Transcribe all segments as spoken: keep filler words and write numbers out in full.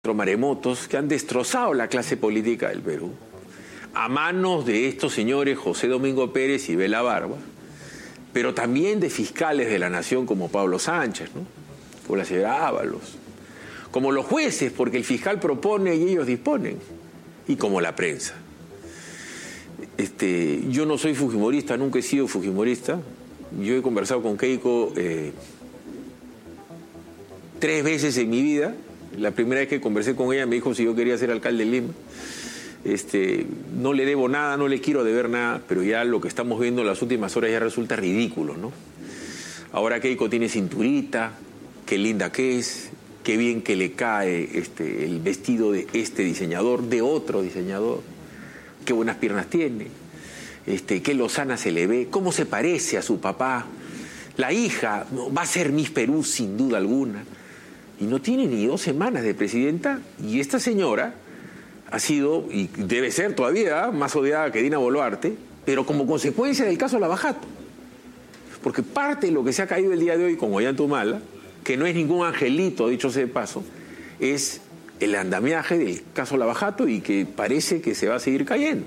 maremotos que han destrozado la clase política del Perú, a manos de estos señores José Domingo Pérez y Bela Barba, pero también de fiscales de la nación como Pablo Sánchez, ¿no? Como la señora Ábalos, como los jueces, porque el fiscal propone y ellos disponen, y como la prensa. Este, yo no soy fujimorista, nunca he sido fujimorista. Yo he conversado con Keiko eh, tres veces en mi vida. La primera vez que conversé con ella me dijo si yo quería ser alcalde de Lima. Este, no le debo nada, no le quiero deber nada, pero ya lo que estamos viendo en las últimas horas ya resulta ridículo, ¿no? Ahora Keiko tiene cinturita, qué linda que es, qué bien que le cae este, el vestido de este diseñador, de otro diseñador, qué buenas piernas tiene, este, qué lozana se le ve, cómo se parece a su papá. La hija va a ser Miss Perú sin duda alguna. Y no tiene ni dos semanas de presidenta, y esta señora ha sido, y debe ser todavía, más odiada que Dina Boluarte, pero como consecuencia del caso Lavajato. Porque parte de lo que se ha caído el día de hoy con Ollantaytamala, que no es ningún angelito, dicho sea de paso, es el andamiaje del caso Lavajato y que parece que se va a seguir cayendo.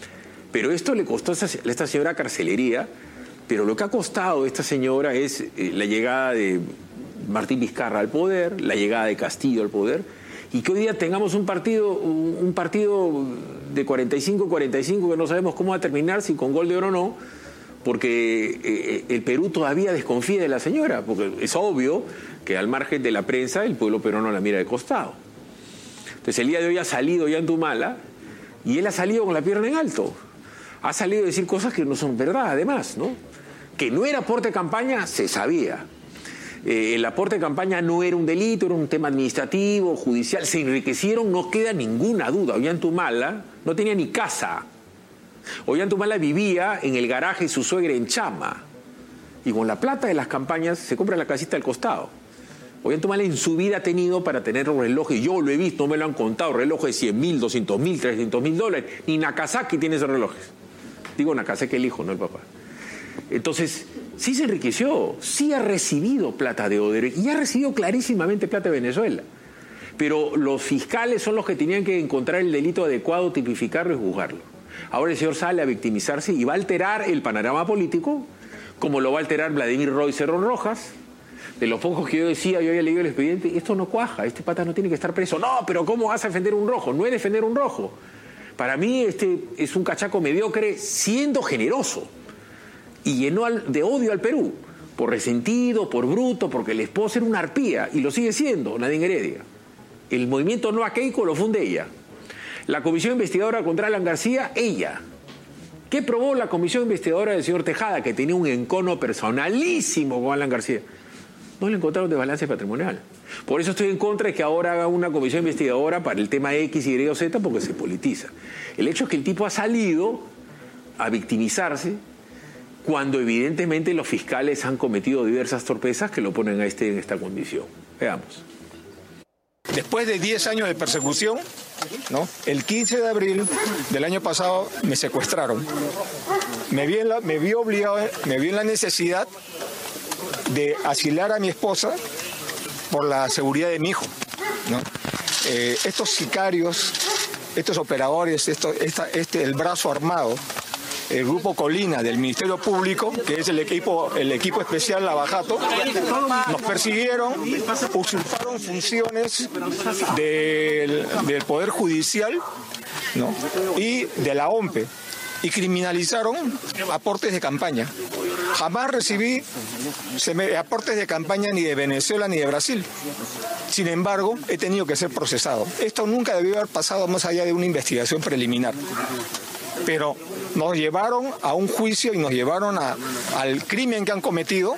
Pero esto le costó a esta señora carcelería, pero lo que ha costado a esta señora es eh, la llegada de Martín Vizcarra al poder, la llegada de Castillo al poder, y que hoy día tengamos un partido, un partido de cuarenta y cinco cuarenta y cinco que no sabemos cómo va a terminar, si con gol de oro o no, porque eh, el Perú todavía desconfía de la señora, porque es obvio que al margen de la prensa el pueblo peruano la mira de costado. Entonces el día de hoy ha salido Ollantaytamala y él ha salido con la pierna en alto. Ha salido a decir cosas que no son verdad, además, ¿no? Que no era aporte de campaña, se sabía. Eh, el aporte de campaña no era un delito, era un tema administrativo, judicial. Se enriquecieron, no queda ninguna duda. Ollantaytamala no tenía ni casa. Ollantaytamala vivía en el garaje de su suegra en Chama. Y con la plata de las campañas se compra la casita al costado. Ollantaytamala en su vida ha tenido para tener relojes, yo lo he visto, no me lo han contado, relojes de cien mil, doscientos mil, trescientos mil dólares. Ni Nakazaki tiene esos relojes. Digo Nakazaki el hijo, no el papá. Entonces, sí se enriqueció, sí ha recibido plata de Odebrecht y ha recibido clarísimamente plata de Venezuela. Pero los fiscales son los que tenían que encontrar el delito adecuado, tipificarlo y juzgarlo. Ahora el señor sale a victimizarse y va a alterar el panorama político, como lo va a alterar Vladimir Roy Cerrón Rojas. De los pocos que yo decía, yo había leído el expediente, esto no cuaja, este pata no tiene que estar preso. No, pero ¿cómo vas a defender un rojo? No es defender un rojo. Para mí este es un cachaco mediocre siendo generoso. Y llenó de odio al Perú, por resentido, por bruto, porque el esposo era una arpía, y lo sigue siendo, Nadine Heredia. El movimiento No a Keiko lo funde ella. La comisión investigadora contra Alan García, ella. ¿Qué probó la comisión investigadora del señor Tejada, que tenía un encono personalísimo con Alan García? No le encontraron desbalance patrimonial. Por eso estoy en contra de que ahora haga una comisión investigadora para el tema X, Y o Z, porque se politiza. El hecho es que el tipo ha salido a victimizarse cuando evidentemente los fiscales han cometido diversas torpezas que lo ponen a este en esta condición. Veamos. Después de diez años de persecución, ¿no? El quince de abril del año pasado me secuestraron. Me vi en la, me vi obligado, me vi en la necesidad de asilar a mi esposa por la seguridad de mi hijo, ¿no? Eh, estos sicarios, estos operadores, esto, esta, este, el brazo armado, el grupo Colina del Ministerio Público, que es el equipo, el equipo especial Lavajato, nos persiguieron, usurparon funciones del, del Poder Judicial, ¿no? Y de la O M P E y criminalizaron aportes de campaña. Jamás recibí aportes de campaña ni de Venezuela ni de Brasil. Sin embargo, he tenido que ser procesado. Esto nunca debió haber pasado más allá de una investigación preliminar. Pero nos llevaron a un juicio y nos llevaron a, al crimen que han cometido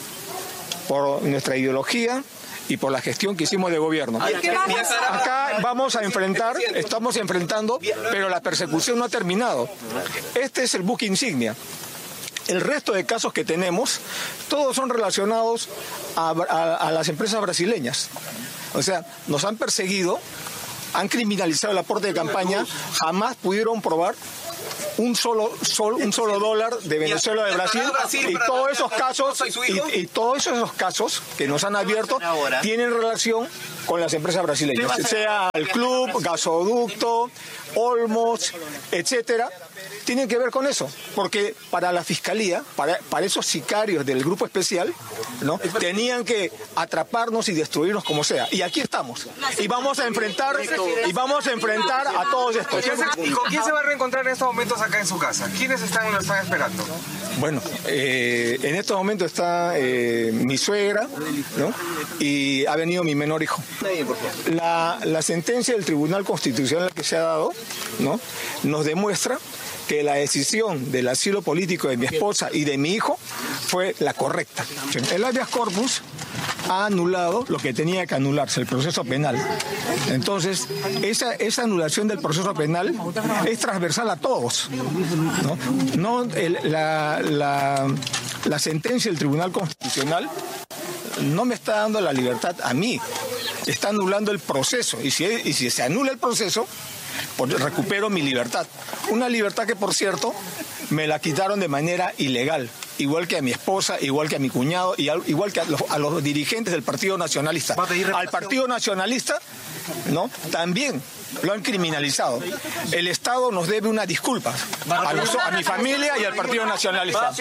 por nuestra ideología y por la gestión que hicimos de gobierno. Acá vamos a enfrentar, estamos enfrentando, pero la persecución no ha terminado. Este es el buque insignia. El resto de casos que tenemos, todos son relacionados a, a, a las empresas brasileñas. O sea, nos han perseguido, han criminalizado el aporte de campaña, jamás pudieron probar un solo, sol, un solo dólar de Venezuela, de Brasil, y todos esos casos, y, y todos esos casos que nos han abierto tienen relación con las empresas brasileñas, sea el club, gasoducto, Olmos, etcétera, tienen que ver con eso, porque para la fiscalía, para, para esos sicarios del grupo especial, ¿no?, tenían que atraparnos y destruirnos como sea. Y aquí estamos. Y vamos a enfrentar, y vamos a enfrentar a todos estos. ¿Y con quién se va a reencontrar en estos momentos acá en su casa? ¿Quiénes están, lo están esperando? Bueno, eh, en estos momentos está eh, mi suegra, ¿no?, y ha venido mi menor hijo. La, la sentencia del Tribunal Constitucional que se ha dado, ¿no?, nos demuestra que la decisión del asilo político de mi esposa y de mi hijo fue la correcta. El habeas corpus ha anulado lo que tenía que anularse, el proceso penal. Entonces, esa, esa anulación del proceso penal es transversal a todos, ¿no? No, el, la, la, la sentencia del Tribunal Constitucional no me está dando la libertad a mí, está anulando el proceso. Y si, y si se anula el proceso, pues recupero mi libertad. Una libertad que, por cierto, me la quitaron de manera ilegal, igual que a mi esposa, igual que a mi cuñado, y al, igual que a los, a los dirigentes del Partido Nacionalista. Al Partido Nacionalista, ¿no?, también lo han criminalizado. El Estado nos debe una disculpa a, los, a mi familia y al Partido Nacionalista.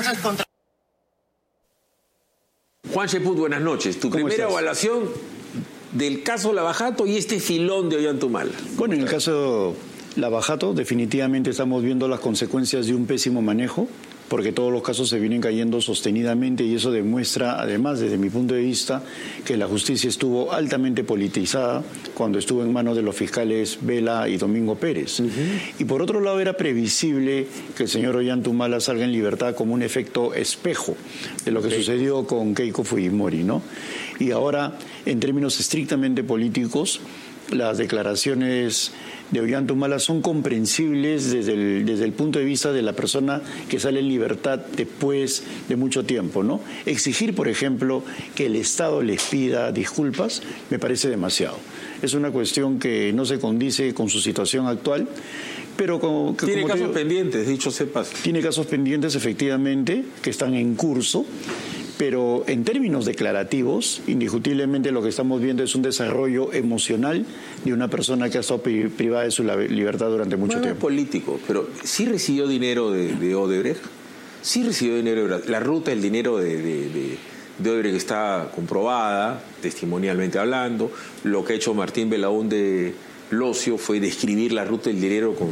Juan Cheput, buenas noches. Tu primera estás? evaluación del caso Lavajato y este filón de Ollanthumala. Bueno, en el caso Lavajato, definitivamente estamos viendo las consecuencias de un pésimo manejo, porque todos los casos se vienen cayendo sostenidamente y eso demuestra, además, desde mi punto de vista, que la justicia estuvo altamente politizada cuando estuvo en manos de los fiscales Vela y Domingo Pérez. Uh-huh. Y por otro lado, era previsible que el señor Ollanthumala salga en libertad como un efecto espejo de lo que okay. sucedió con Keiko Fujimori, ¿no? Y ahora, en términos estrictamente políticos, las declaraciones de Ollanthumala son comprensibles desde el, desde el punto de vista de la persona que sale en libertad después de mucho tiempo, ¿no? Exigir, por ejemplo, que el Estado les pida disculpas me parece demasiado. Es una cuestión que no se condice con su situación actual, pero como, que, tiene como casos digo, pendientes, dicho sepas. Tiene casos pendientes, efectivamente, que están en curso. Pero en términos declarativos, indiscutiblemente lo que estamos viendo es un desarrollo emocional de una persona que ha estado privada de su libertad durante mucho bueno, tiempo. No es político, pero sí recibió dinero de, de Odebrecht, sí recibió dinero de la ruta del dinero de, de, de, de Odebrecht está comprobada, testimonialmente hablando. Lo que ha hecho Martín Belaúnde Locio fue describir la ruta del dinero con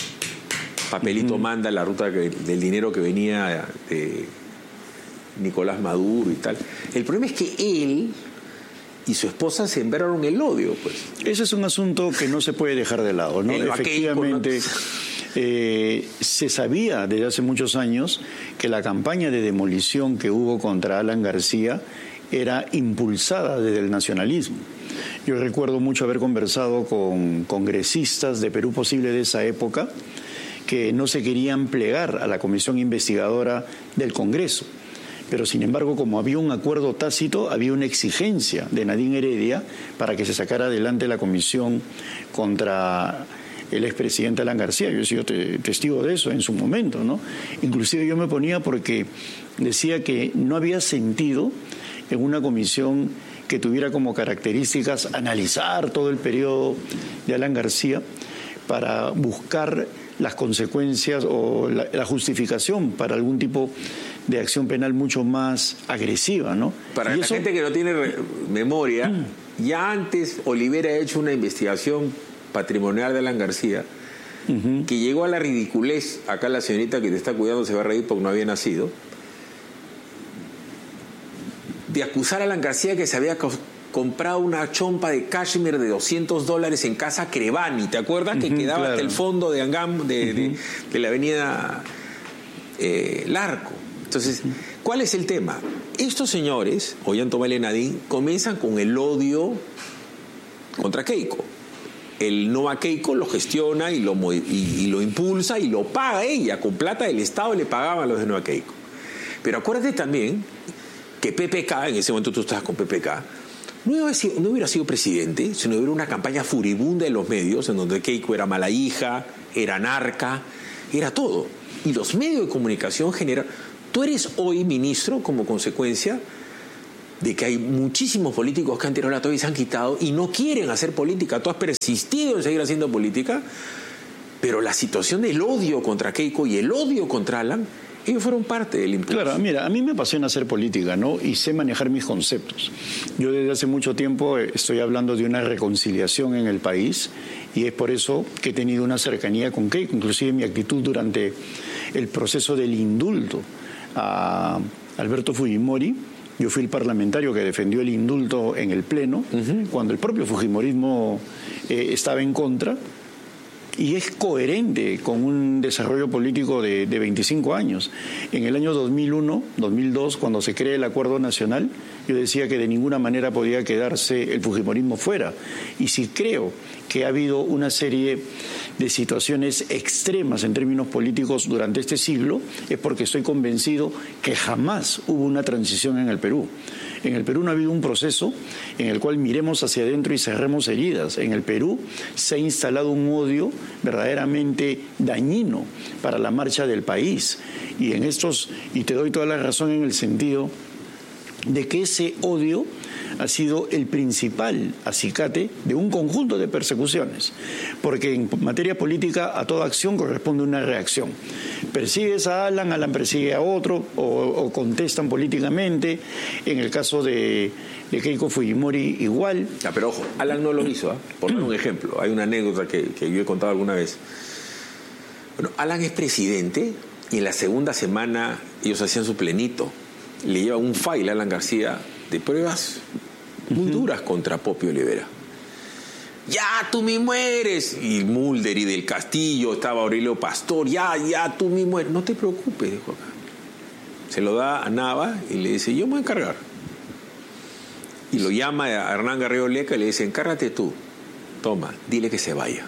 papelito uh-huh. manda, la ruta que, del dinero que venía de Nicolás Maduro y tal. El problema es que él y su esposa sembraron el odio, pues. Ese es un asunto que no se puede dejar de lado, ¿no? El Efectivamente, Keiko, ¿no? Eh, se sabía desde hace muchos años que la campaña de demolición que hubo contra Alan García era impulsada desde el nacionalismo. Yo recuerdo mucho haber conversado con congresistas de Perú Posible de esa época que no se querían plegar a la comisión investigadora del Congreso. Pero, sin embargo, como había un acuerdo tácito, había una exigencia de Nadine Heredia para que se sacara adelante la comisión contra el expresidente Alan García. Yo he sido te- testigo de eso en su momento, ¿no? Inclusive yo me ponía porque decía que no había sentido en una comisión que tuviera como características analizar todo el periodo de Alan García para buscar las consecuencias o la, la justificación para algún tipo de acción penal mucho más agresiva, ¿no? Para y la eso... gente que no tiene re- memoria, mm. ya antes Olivera ha hecho una investigación patrimonial de Alan García uh-huh. que llegó a la ridiculez. Acá la señorita que te está cuidando se va a reír porque no había nacido, de acusar a Alan García que se había co- comprado una chompa de cashmere de doscientos dólares en Casa Crevani, ¿te acuerdas? Uh-huh, que quedaba claro. hasta el fondo de Angam, de, uh-huh. de, de la avenida eh, Larco. Entonces, ¿cuál es el tema? Estos señores, Ollanthumala y Nadine, comienzan con el odio contra Keiko. El no a Keiko lo gestiona y lo, y, y lo impulsa y lo paga ella. Con plata del Estado le pagaban a los de no a Keiko. Pero acuérdate también que P P K, en ese momento tú estabas con P P K, no hubiera sido, no hubiera sido presidente si no hubiera una campaña furibunda en los medios en donde Keiko era mala hija, era narca, era todo. Y los medios de comunicación generan... Tú eres hoy ministro como consecuencia de que hay muchísimos políticos que han tirado la toalla y se han quitado y no quieren hacer política. Tú has persistido en seguir haciendo política, pero la situación del odio contra Keiko y el odio contra Alan, ellos fueron parte del impulso. Claro, mira, a mí me apasiona hacer política, ¿no? Y sé manejar mis conceptos. Yo desde hace mucho tiempo estoy hablando de una reconciliación en el país y es por eso que he tenido una cercanía con Keiko, inclusive mi actitud durante el proceso del indulto a Alberto Fujimori. Yo fui el parlamentario que defendió el indulto en el Pleno, uh-huh. cuando el propio Fujimorismo eh, estaba en contra, y es coherente con un desarrollo político de, de veinticinco años. En el año dos mil uno, dos mil dos, cuando se crea el Acuerdo Nacional, yo decía que de ninguna manera podía quedarse el Fujimorismo fuera. Y si creo que ha habido una serie de situaciones extremas en términos políticos durante este siglo, es porque estoy convencido que jamás hubo una transición en el Perú. En el Perú no ha habido un proceso en el cual miremos hacia adentro y cerremos heridas. En el Perú se ha instalado un odio verdaderamente dañino para la marcha del país. Y en estos, y te doy toda la razón en el sentido de que ese odio ha sido el principal acicate de un conjunto de persecuciones, porque en materia política a toda acción corresponde una reacción. Persigues a Alan, Alan persigue a otro, o, o contestan políticamente. En el caso de, de Keiko Fujimori igual. Ya, pero ojo, Alan no lo hizo, ¿eh? Por dar un ejemplo, hay una anécdota que, que yo he contado alguna vez. Bueno, Alan es presidente y en la segunda semana ellos hacían su plenito. Le lleva un file a Alan García de pruebas muy uh-huh. duras contra Popio Olivera. Ya, tú me mueres. Y Mulder y del Castillo, estaba Aurelio Pastor, ya, ya, tú me mueres. No te preocupes, dijo acá. Se lo da a Nava y le dice, yo me voy a encargar. Y lo llama a Hernán Garrido Leca y le dice, encárgate tú. Toma, dile que se vaya.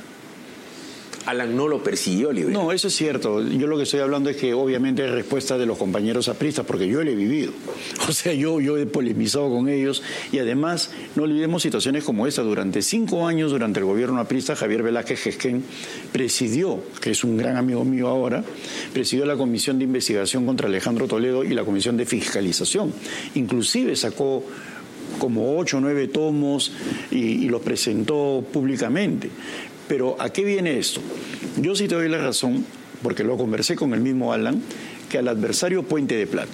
Alan no lo persiguió, Olivera. No, eso es cierto. Yo lo que estoy hablando es que obviamente es respuesta de los compañeros apristas, porque yo lo he vivido. O sea, yo, yo he polemizado con ellos y además no olvidemos situaciones como esta. Durante cinco años, durante el gobierno aprista, Javier Velázquez Gesquén presidió, que es un gran amigo mío ahora, presidió la Comisión de Investigación contra Alejandro Toledo y la Comisión de Fiscalización. Inclusive sacó como ocho o nueve tomos y, y los presentó públicamente. Pero ¿a qué viene esto? Yo sí te doy la razón, porque lo conversé con el mismo Alan, que al adversario Puente de Plata.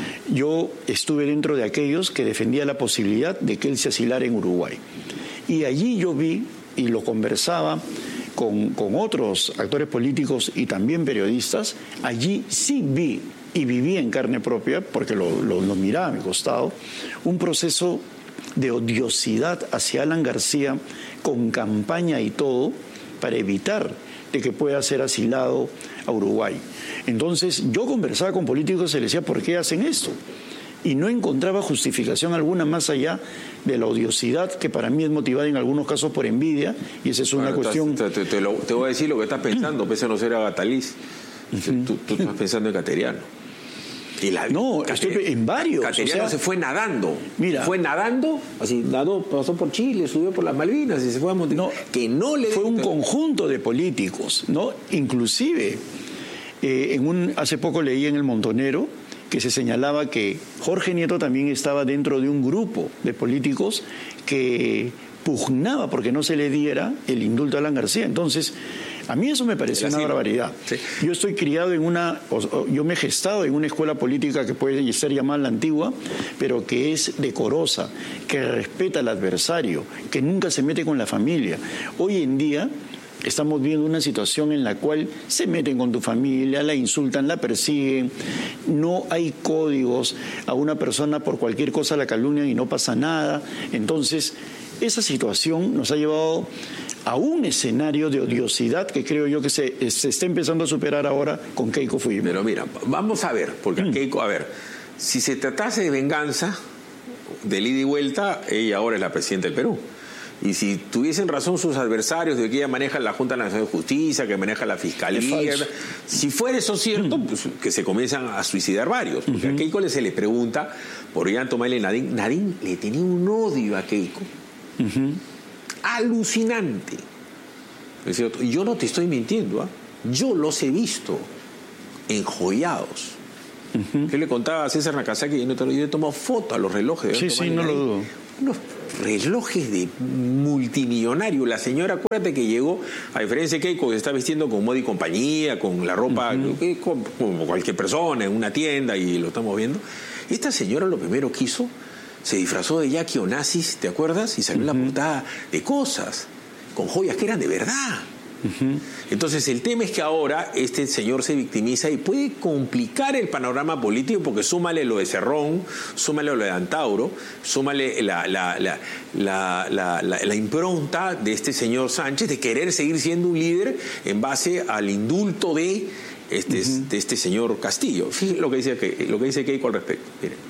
Yo estuve dentro de aquellos que defendía la posibilidad de que él se asilara en Uruguay. Y allí yo vi, y lo conversaba con, con otros actores políticos y también periodistas, allí sí vi y viví en carne propia, porque lo, lo, lo miraba a mi costado, un proceso de odiosidad hacia Alan García con campaña y todo para evitar de que pueda ser asilado a Uruguay. Entonces yo conversaba con políticos y les decía, ¿por qué hacen esto? Y no encontraba justificación alguna más allá de la odiosidad, que para mí es motivada en algunos casos por envidia, y esa es una bueno, cuestión... Te, te, te, lo, te voy a decir lo que estás pensando, pese a no ser Agataliz. Uh-huh. tú, tú estás pensando en Cateriano. Y la, no, estoy en varios. Cateriano, o sea, se fue nadando. Mira, fue nadando, así nadó, pasó por Chile, subió por las Malvinas y se fue a Montevideo. No, que no le fue un conjunto de políticos, ¿no? Inclusive, eh, en un hace poco leí en El Montonero que se señalaba que Jorge Nieto también estaba dentro de un grupo de políticos que pugnaba porque no se le diera el indulto a Alan García. Entonces, a mí eso me pareció una barbaridad. Sí. Yo estoy criado en una, yo me he gestado en una escuela política que puede ser llamada la antigua, pero que es decorosa, que respeta al adversario, que nunca se mete con la familia. Hoy en día estamos viendo una situación en la cual se meten con tu familia, la insultan, la persiguen, no hay códigos, a una persona por cualquier cosa la calumnian y no pasa nada. Entonces, esa situación nos ha llevado a un escenario de odiosidad que creo yo que se, se está empezando a superar ahora con Keiko Fujimori. Pero mira, vamos a ver, porque mm. Keiko, a ver, si se tratase de venganza, de ida y vuelta, ella ahora es la presidenta del Perú. Y si tuviesen razón sus adversarios de que ella maneja la Junta Nacional de Justicia, que maneja la Fiscalía, si fuera eso cierto, pues que se comienzan a suicidar varios. Porque uh-huh. a Keiko se le pregunta por Llanto Maile Nadine. Nadine le tenía un odio a Keiko. Uh-huh. Alucinante. Y yo no te estoy mintiendo, ¿eh? Yo los he visto enjollados. Uh-huh. Yo le contaba a César Nakazaki, yo he tomado foto a los relojes. Sí, sí, no lo dudo. Unos relojes de multimillonario. La señora, acuérdate que llegó, a diferencia de Keiko, que está vistiendo con moda y compañía, con la ropa, uh-huh. como, como cualquier persona, en una tienda, y lo estamos viendo. Esta señora lo primero que hizo, se disfrazó de Jackie Onassis, ¿te acuerdas? Y salió uh-huh. en la portada de Cosas, con joyas que eran de verdad. Uh-huh. Entonces el tema es que ahora este señor se victimiza y puede complicar el panorama político, porque súmale lo de Cerrón, súmale lo de Antauro, súmale la, la, la, la, la, la, la impronta de este señor Sánchez de querer seguir siendo un líder en base al indulto de este, uh-huh. de este señor Castillo. Fíjense lo que dice, lo que dice Keiko al respecto. Miren.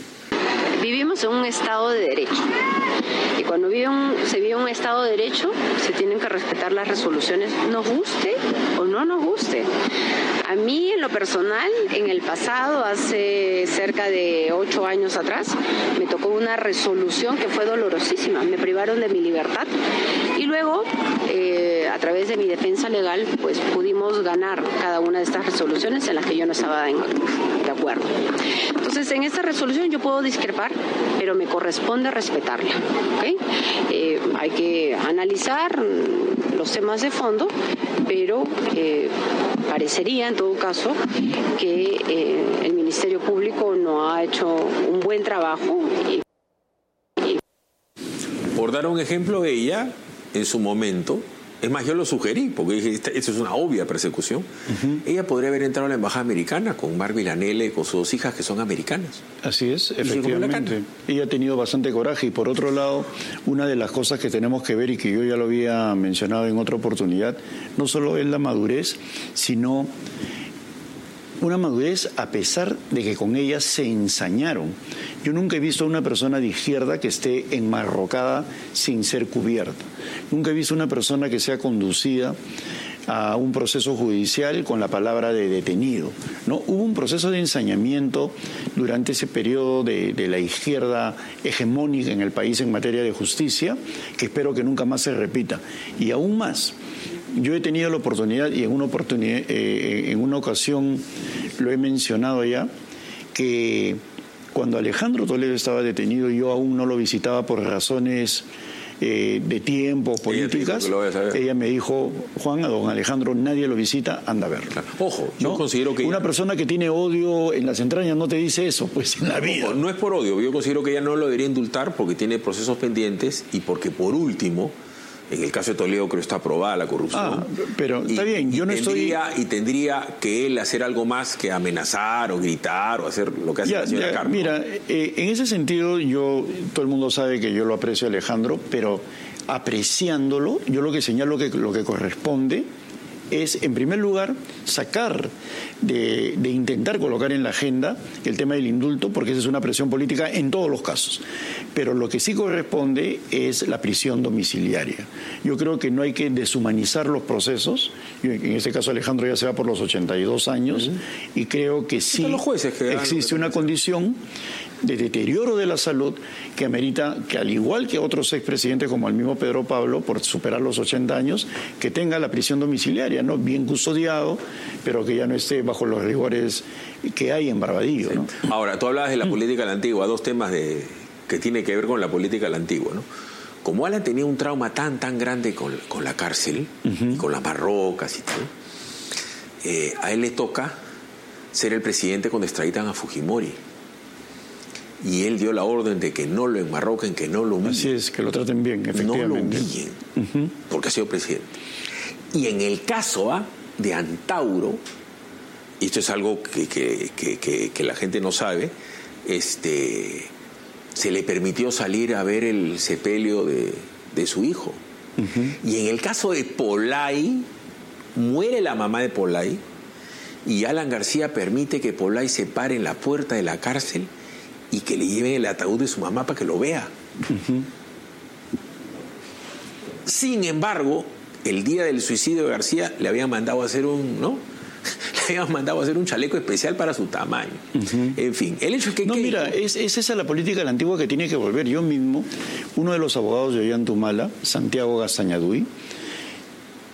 Vivimos en un Estado de Derecho. Y cuando vive un, se vive un Estado de Derecho, se tienen que respetar las resoluciones, nos guste o no nos guste. A mí, en lo personal, en el pasado, hace cerca de ocho años atrás, me tocó una resolución que fue dolorosísima. Me privaron de mi libertad y luego, eh, a través de mi defensa legal, pues pudimos ganar cada una de estas resoluciones en las que yo no estaba en, de acuerdo. Entonces, en esta resolución yo puedo discrepar, pero me corresponde respetarla. ¿Okay? Eh, hay que analizar los temas de fondo, pero eh, parecería en todo caso que eh, el Ministerio Público no ha hecho un buen trabajo. Y, y... Por dar un ejemplo, ella en su momento, es más, yo lo sugerí, porque dije, esta, esta es una obvia persecución. Uh-huh. Ella podría haber entrado a la embajada americana con Mark Milanele, con sus dos hijas que son americanas. Así es, efectivamente. Ella ha tenido bastante coraje. Y por otro lado, una de las cosas que tenemos que ver, y que yo ya lo había mencionado en otra oportunidad, no solo es la madurez, sino una madurez a pesar de que con ella se ensañaron. Yo nunca he visto a una persona de izquierda que esté enmarrocada sin ser cubierta. Nunca he visto una persona que sea conducida a un proceso judicial con la palabra de detenido, ¿no? Hubo un proceso de ensañamiento durante ese periodo de, de la izquierda hegemónica en el país en materia de justicia, que espero que nunca más se repita. Y aún más, yo he tenido la oportunidad, y en una oportunidad, eh, en una ocasión lo he mencionado ya, que cuando Alejandro Toledo estaba detenido, yo aún no lo visitaba por razones eh, de tiempo, políticas. Ella, ella me dijo, Juan, a don Alejandro nadie lo visita, anda a verlo. Claro. Ojo, yo ¿no? considero que... Una ella... persona que tiene odio en las entrañas no te dice eso, pues en la vida. Ojo, no es por odio, yo considero que ella no lo debería indultar porque tiene procesos pendientes y porque, por último, en el caso de Toledo creo que está aprobada la corrupción. Ah, pero está y, bien, yo y no tendría, estoy... Y tendría que él hacer algo más que amenazar o gritar o hacer lo que hace ya, la señora ya, Carmen. Mira, eh, en ese sentido, yo todo el mundo sabe que yo lo aprecio a Alejandro, pero apreciándolo, yo lo que señalo que lo que corresponde es, en primer lugar, sacar, de, de intentar colocar en la agenda el tema del indulto, porque esa es una presión política en todos los casos. Pero lo que sí corresponde es la prisión domiciliaria. Yo creo que no hay que deshumanizar los procesos. Yo, en este caso Alejandro ya se va por los ochenta y dos años, uh-huh. y creo que sí los jueces que existe una condición de deterioro de la salud que amerita que, al igual que otros expresidentes como el mismo Pedro Pablo, por superar los ochenta años, que tenga la prisión domiciliaria, ¿no? Bien custodiado, pero que ya no esté bajo los rigores que hay en Barbadillo, sí. ¿no? Ahora, tú hablabas de la política de la antigua, dos temas de, que tienen que ver con la política de la antigua, ¿no? Como Alan tenía un trauma tan, tan grande con, con la cárcel, uh-huh. y con las marrocas y tal, eh, a él le toca ser el presidente cuando extraditan a Fujimori. Y él dio la orden de que no lo enmarroquen, que no lo humillen. Así es, que lo traten bien, efectivamente. No lo humillen, uh-huh. porque ha sido presidente. Y en el caso ¿ah? de Antauro, y esto es algo que, que, que, que, que la gente no sabe, este, se le permitió salir a ver el sepelio de, de su hijo. Uh-huh. Y en el caso de Polay, muere la mamá de Polay, y Alan García permite que Polay se pare en la puerta de la cárcel y que le lleven el ataúd de su mamá para que lo vea. Uh-huh. Sin embargo, el día del suicidio de García le habían mandado a hacer un, ¿no? Le habían mandado a hacer un chaleco especial para su tamaño. Uh-huh. En fin, el hecho es que... No, que... mira, es, es esa la política de la antigua que tiene que volver. Yo mismo, uno de los abogados de Ollantumala, Santiago Gastañaduy,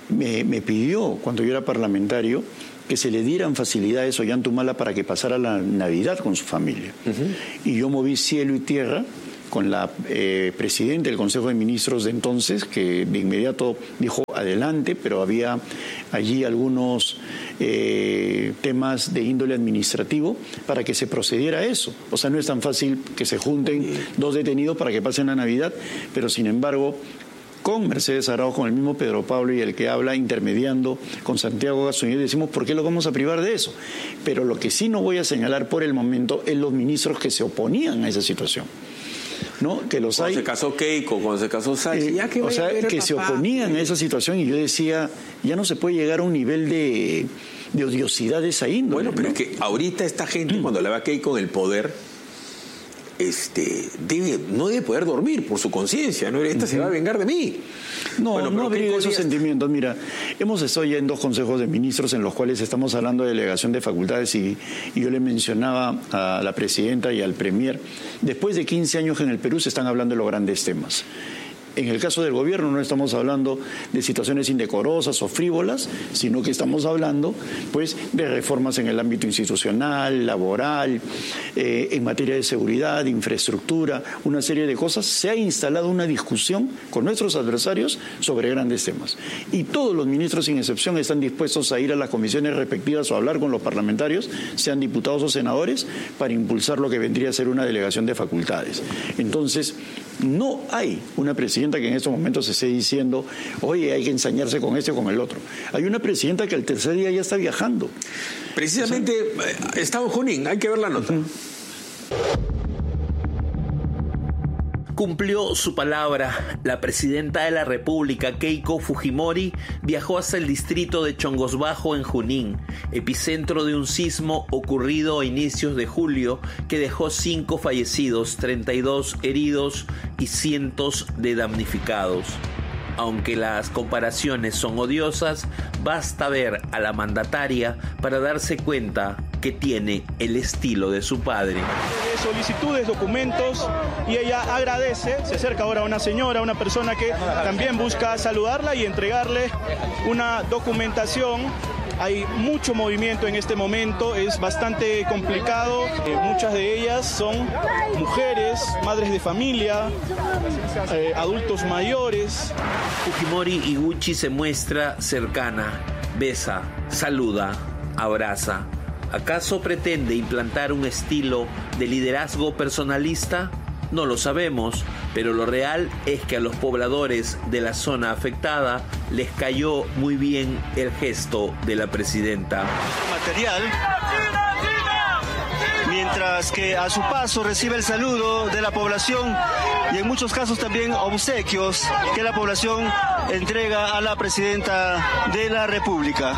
me, me pidió, cuando yo era parlamentario, que se le dieran facilidades a Ollantumala para que pasara la Navidad con su familia. Uh-huh. Y yo moví cielo y tierra con la eh, presidenta del Consejo de Ministros de entonces, que de inmediato dijo adelante, pero había allí algunos eh, temas de índole administrativo para que se procediera a eso. O sea, no es tan fácil que se junten dos detenidos para que pasen la Navidad, pero sin embargo, con Mercedes Arauz, con el mismo Pedro Pablo y el que habla intermediando con Santiago Garzón, decimos, ¿por qué lo vamos a privar de eso? Pero lo que sí no voy a señalar por el momento es los ministros que se oponían a esa situación. ¿No? Que los cuando hay, se casó Keiko, cuando se casó Sachi, eh, ya que o sea, que se oponían a esa situación, y yo decía, ya no se puede llegar a un nivel de, de odiosidad de esa índole. Bueno, pero ¿no? es que ahorita esta gente, mm. cuando la va Keiko en el poder, este, debe, no debe poder dormir por su conciencia, ¿no? Esta uh-huh. se va a vengar de mí. No, bueno, no abriga esos sentimientos. Mira, hemos estado ya en dos consejos de ministros en los cuales estamos hablando de delegación de facultades y, y yo le mencionaba a la presidenta y al premier, después de quince años en el Perú se están hablando de los grandes temas. En el caso del gobierno no estamos hablando de situaciones indecorosas o frívolas, sino que estamos hablando pues de reformas en el ámbito institucional, laboral, eh, en materia de seguridad, de infraestructura, una serie de cosas. Se ha instalado una discusión con nuestros adversarios sobre grandes temas. Y todos los ministros, sin excepción, están dispuestos a ir a las comisiones respectivas o a hablar con los parlamentarios, sean diputados o senadores, para impulsar lo que vendría a ser una delegación de facultades. Entonces, no hay una presidenta que en estos momentos se esté diciendo, oye, hay que ensañarse con este o con el otro. Hay una presidenta que al tercer día ya está viajando. Precisamente, o sea, está en Junín, hay que ver la nota. Uh-huh. Cumplió su palabra. La presidenta de la República, Keiko Fujimori, viajó hasta el distrito de Chongos Bajo en Junín, epicentro de un sismo ocurrido a inicios de julio que dejó cinco fallecidos, treinta y dos heridos y cientos de damnificados. Aunque las comparaciones son odiosas, basta ver a la mandataria para darse cuenta que tiene el estilo de su padre. Solicitudes, documentos, y ella agradece, se acerca ahora a una señora, una persona que también busca saludarla y entregarle una documentación. Hay mucho movimiento en este momento, es bastante complicado. Eh, muchas de ellas son mujeres, madres de familia, eh, adultos mayores. Fujimori Iguchi se muestra cercana, besa, saluda, abraza. ¿Acaso pretende implantar un estilo de liderazgo personalista? No lo sabemos, pero lo real es que a los pobladores de la zona afectada les cayó muy bien el gesto de la presidenta. Material, mientras que a su paso recibe el saludo de la población y en muchos casos también obsequios que la población entrega a la presidenta de la República.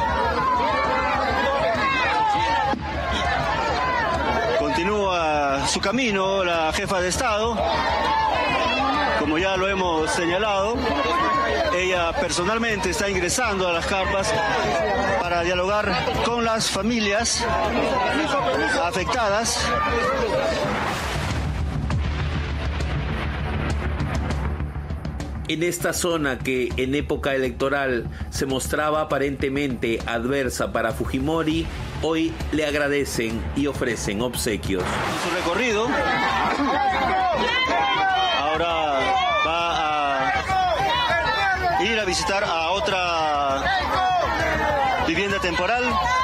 Continúa su camino la jefa de Estado, como ya lo hemos señalado. Ella personalmente está ingresando a las carpas para dialogar con las familias afectadas. En esta zona que en época electoral se mostraba aparentemente adversa para Fujimori, hoy le agradecen y ofrecen obsequios. En su recorrido, ahora va a ir a visitar a otra vivienda temporal.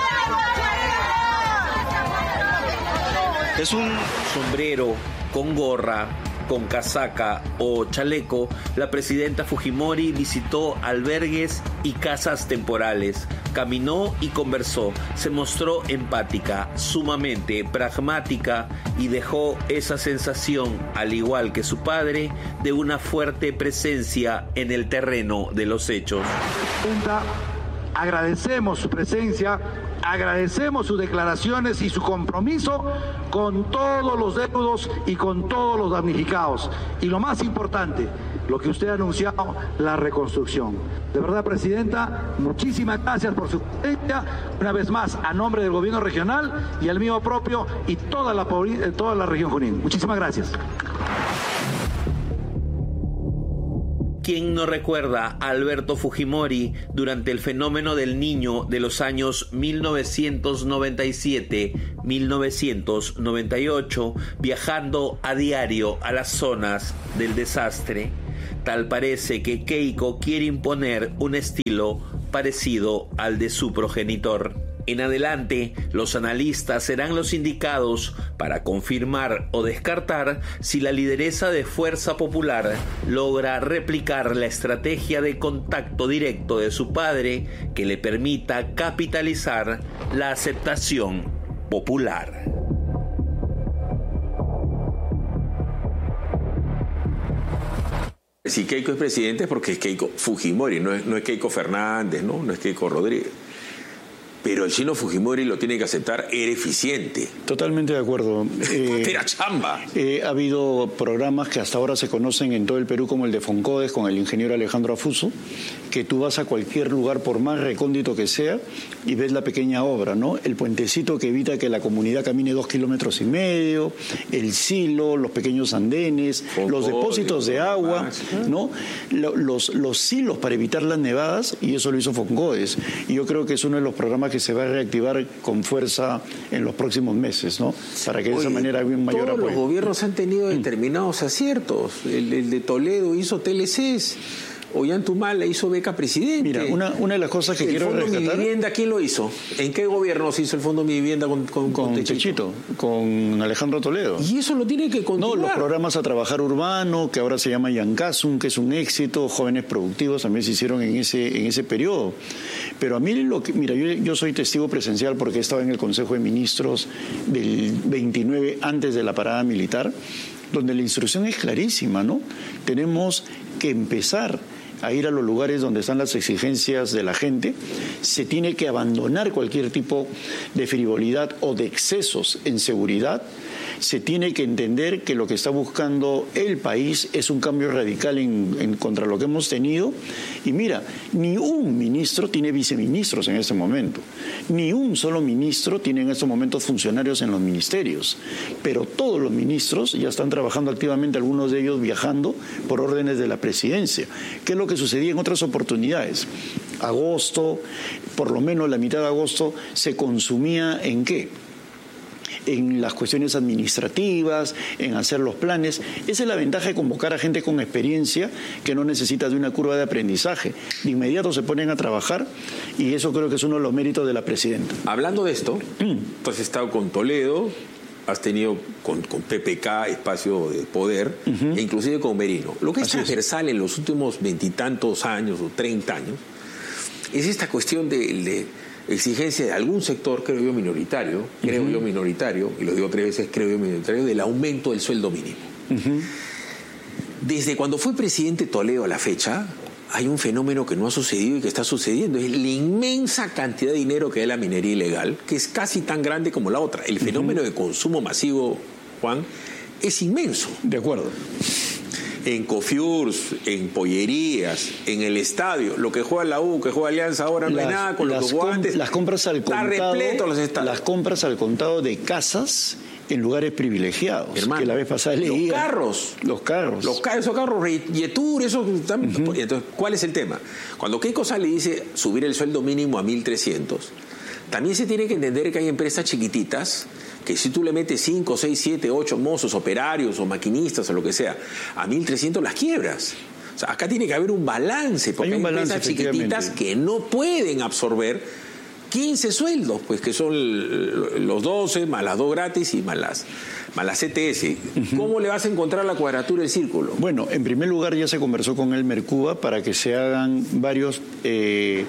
Es un sombrero con gorra, con casaca o chaleco, la presidenta Fujimori visitó albergues y casas temporales, caminó y conversó, se mostró empática, sumamente pragmática y dejó esa sensación, al igual que su padre, de una fuerte presencia en el terreno de los hechos. Agradecemos su presencia, agradecemos sus declaraciones y su compromiso con todos los deudos y con todos los damnificados. Y lo más importante, lo que usted ha anunciado, la reconstrucción. De verdad, presidenta, muchísimas gracias por su presencia. Una vez más, a nombre del gobierno regional y el mío propio y toda la, toda la región Junín. Muchísimas gracias. ¿Quién no recuerda a Alberto Fujimori durante el fenómeno del Niño de los años mil novecientos noventa y siete a mil novecientos noventa y ocho, viajando a diario a las zonas del desastre? Tal parece que Keiko quiere imponer un estilo parecido al de su progenitor. En adelante, los analistas serán los indicados para confirmar o descartar si la lideresa de Fuerza Popular logra replicar la estrategia de contacto directo de su padre que le permita capitalizar la aceptación popular. Si Keiko es presidente es porque es Keiko Fujimori, no es, no es Keiko Fernández, ¿no? No es Keiko Rodríguez. Pero el chino Fujimori lo tiene que aceptar, era eficiente. Totalmente de acuerdo. Eh, era chamba. Eh, ha habido programas que hasta ahora se conocen en todo el Perú como el de Foncodes con el ingeniero Alejandro Afuso, que tú vas a cualquier lugar, por más recóndito que sea, y ves la pequeña obra, ¿no? El puentecito que evita que la comunidad camine dos kilómetros y medio, el silo, los pequeños andenes, Foncodes, los depósitos de agua, ¿no? Los, los silos para evitar las nevadas, y eso lo hizo Foncodes. Y yo creo que es uno de los programas que se va a reactivar con fuerza en los próximos meses, ¿no? Para que de Oye, esa manera haya un mayor todos apoyo. Los gobiernos han tenido determinados aciertos. El, el de Toledo hizo T L Cs. Ollantumala hizo beca presidente. Mira, una, una de las cosas que el quiero rescatar... ¿El Fondo Mi Vivienda quién lo hizo? ¿En qué gobierno se hizo el Fondo Mi Vivienda con, con, con, con Techito? Techito? Con Alejandro Toledo. Y eso lo tiene que continuar. No, los programas a trabajar urbano, que ahora se llama Yancasum, que es un éxito, jóvenes productivos también se hicieron en ese, en ese periodo. Pero a mí lo que, mira, yo, yo soy testigo presencial porque estaba en el Consejo de Ministros del veintinueve antes de la parada militar, donde la instrucción es clarísima, ¿no? Tenemos que empezar a ir a los lugares donde están las exigencias de la gente, se tiene que abandonar cualquier tipo de frivolidad o de excesos en seguridad, se tiene que entender que lo que está buscando el país es un cambio radical en, en contra lo que hemos tenido. Y mira, ni un ministro tiene viceministros en este momento, ni un solo ministro tiene en estos momentos funcionarios en los ministerios, pero todos los ministros ya están trabajando activamente, algunos de ellos viajando por órdenes de la presidencia, que es lo que sucedía en otras oportunidades. Agosto, por lo menos la mitad de agosto, se consumía ¿en qué? En las cuestiones administrativas, en hacer los planes. Esa es la ventaja de convocar a gente con experiencia que no necesita de una curva de aprendizaje. De inmediato se ponen a trabajar y eso creo que es uno de los méritos de la presidenta. Hablando de esto, mm. tú has estado con Toledo, has tenido con, con P P K espacio de poder, uh-huh. e inclusive con Merino. Lo que es Así transversal es. en los últimos veintitantos años o treinta años es esta cuestión de... de exigencia de algún sector, creo yo minoritario, creo uh-huh. yo minoritario, y lo digo tres veces, creo yo minoritario, del aumento del sueldo mínimo. Uh-huh. Desde cuando fue presidente Toledo a la fecha, hay un fenómeno que no ha sucedido y que está sucediendo, es la inmensa cantidad de dinero que da la minería ilegal, que es casi tan grande como la otra. El fenómeno uh-huh. de consumo masivo, Juan, es inmenso. De acuerdo. En Cofiurs, en pollerías, en el estadio, lo que juega la U, que juega Alianza ahora no las, hay nada con los guantes. Las compras al contado, está repleto los estadios. Las compras al contado de casas en lugares privilegiados. Hermano, que la vez pasada leía. Los carros. Los carros. Los carros, esos carros, Yetur, esos. Uh-huh. Entonces, ¿cuál es el tema? Cuando Keiko sale y dice subir el sueldo mínimo a mil trescientos, también se tiene que entender que hay empresas chiquititas que si tú le metes cinco, seis, siete, ocho mozos, operarios o maquinistas o lo que sea, a mil trescientos las quiebras. O sea, acá tiene que haber un balance, porque hay, un hay balance, empresas chiquititas que no pueden absorber quince sueldos, pues que son los doce, más las dos gratis y más las, más las C T S. Uh-huh. ¿Cómo le vas a encontrar la cuadratura del círculo? Bueno, en primer lugar ya se conversó con el Mercuba para que se hagan varios... Eh,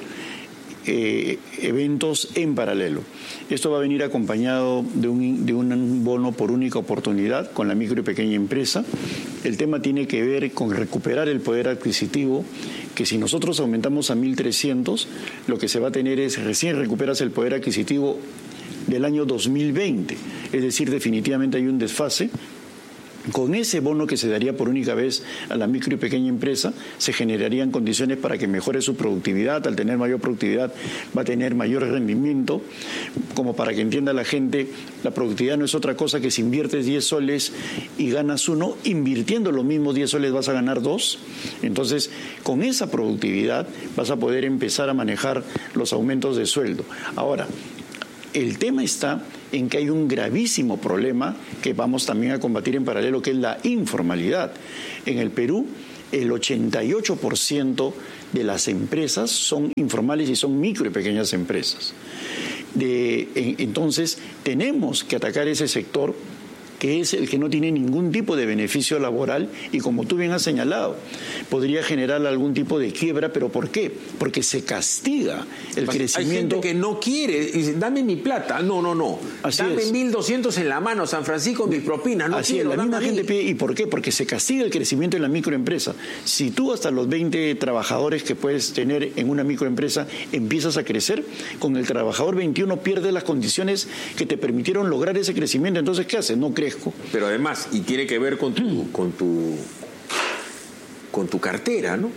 Eh, eventos en paralelo. Esto va a venir acompañado de un, de un bono por única oportunidad con la micro y pequeña empresa. El tema tiene que ver con recuperar el poder adquisitivo, que si nosotros aumentamos a mil trescientos, lo que se va a tener es, recién recuperas el poder adquisitivo del año dos mil veinte. Es decir, definitivamente hay un desfase. Con ese bono que se daría por única vez a la micro y pequeña empresa, se generarían condiciones para que mejore su productividad. Al tener mayor productividad, va a tener mayor rendimiento. Como para que entienda la gente, la productividad no es otra cosa que si inviertes diez soles y ganas uno, invirtiendo los mismos diez soles vas a ganar dos. Entonces, con esa productividad vas a poder empezar a manejar los aumentos de sueldo. Ahora, el tema está en que hay un gravísimo problema que vamos también a combatir en paralelo, que es la informalidad. En el Perú, el ochenta y ocho por ciento de las empresas son informales y son micro y pequeñas empresas. De, en, entonces, tenemos que atacar ese sector, que es el que no tiene ningún tipo de beneficio laboral y, como tú bien has señalado, podría generar algún tipo de quiebra. ¿Pero por qué? Porque se castiga el Hay crecimiento. gente que no quiere, dice, dame mi plata. No, no, no. Así dame es. mil doscientos en la mano, San Francisco, mis propinas. No Así quiero, es, la misma dame a mí. gente pide. ¿Y por qué? Porque se castiga el crecimiento en la microempresa. Si tú hasta los veinte trabajadores que puedes tener en una microempresa empiezas a crecer, con el trabajador veintiuno pierdes las condiciones que te permitieron lograr ese crecimiento. Entonces, ¿qué haces? No crezco. Pero además, y tiene que ver con tu, con tu, con tu cartera, ¿no?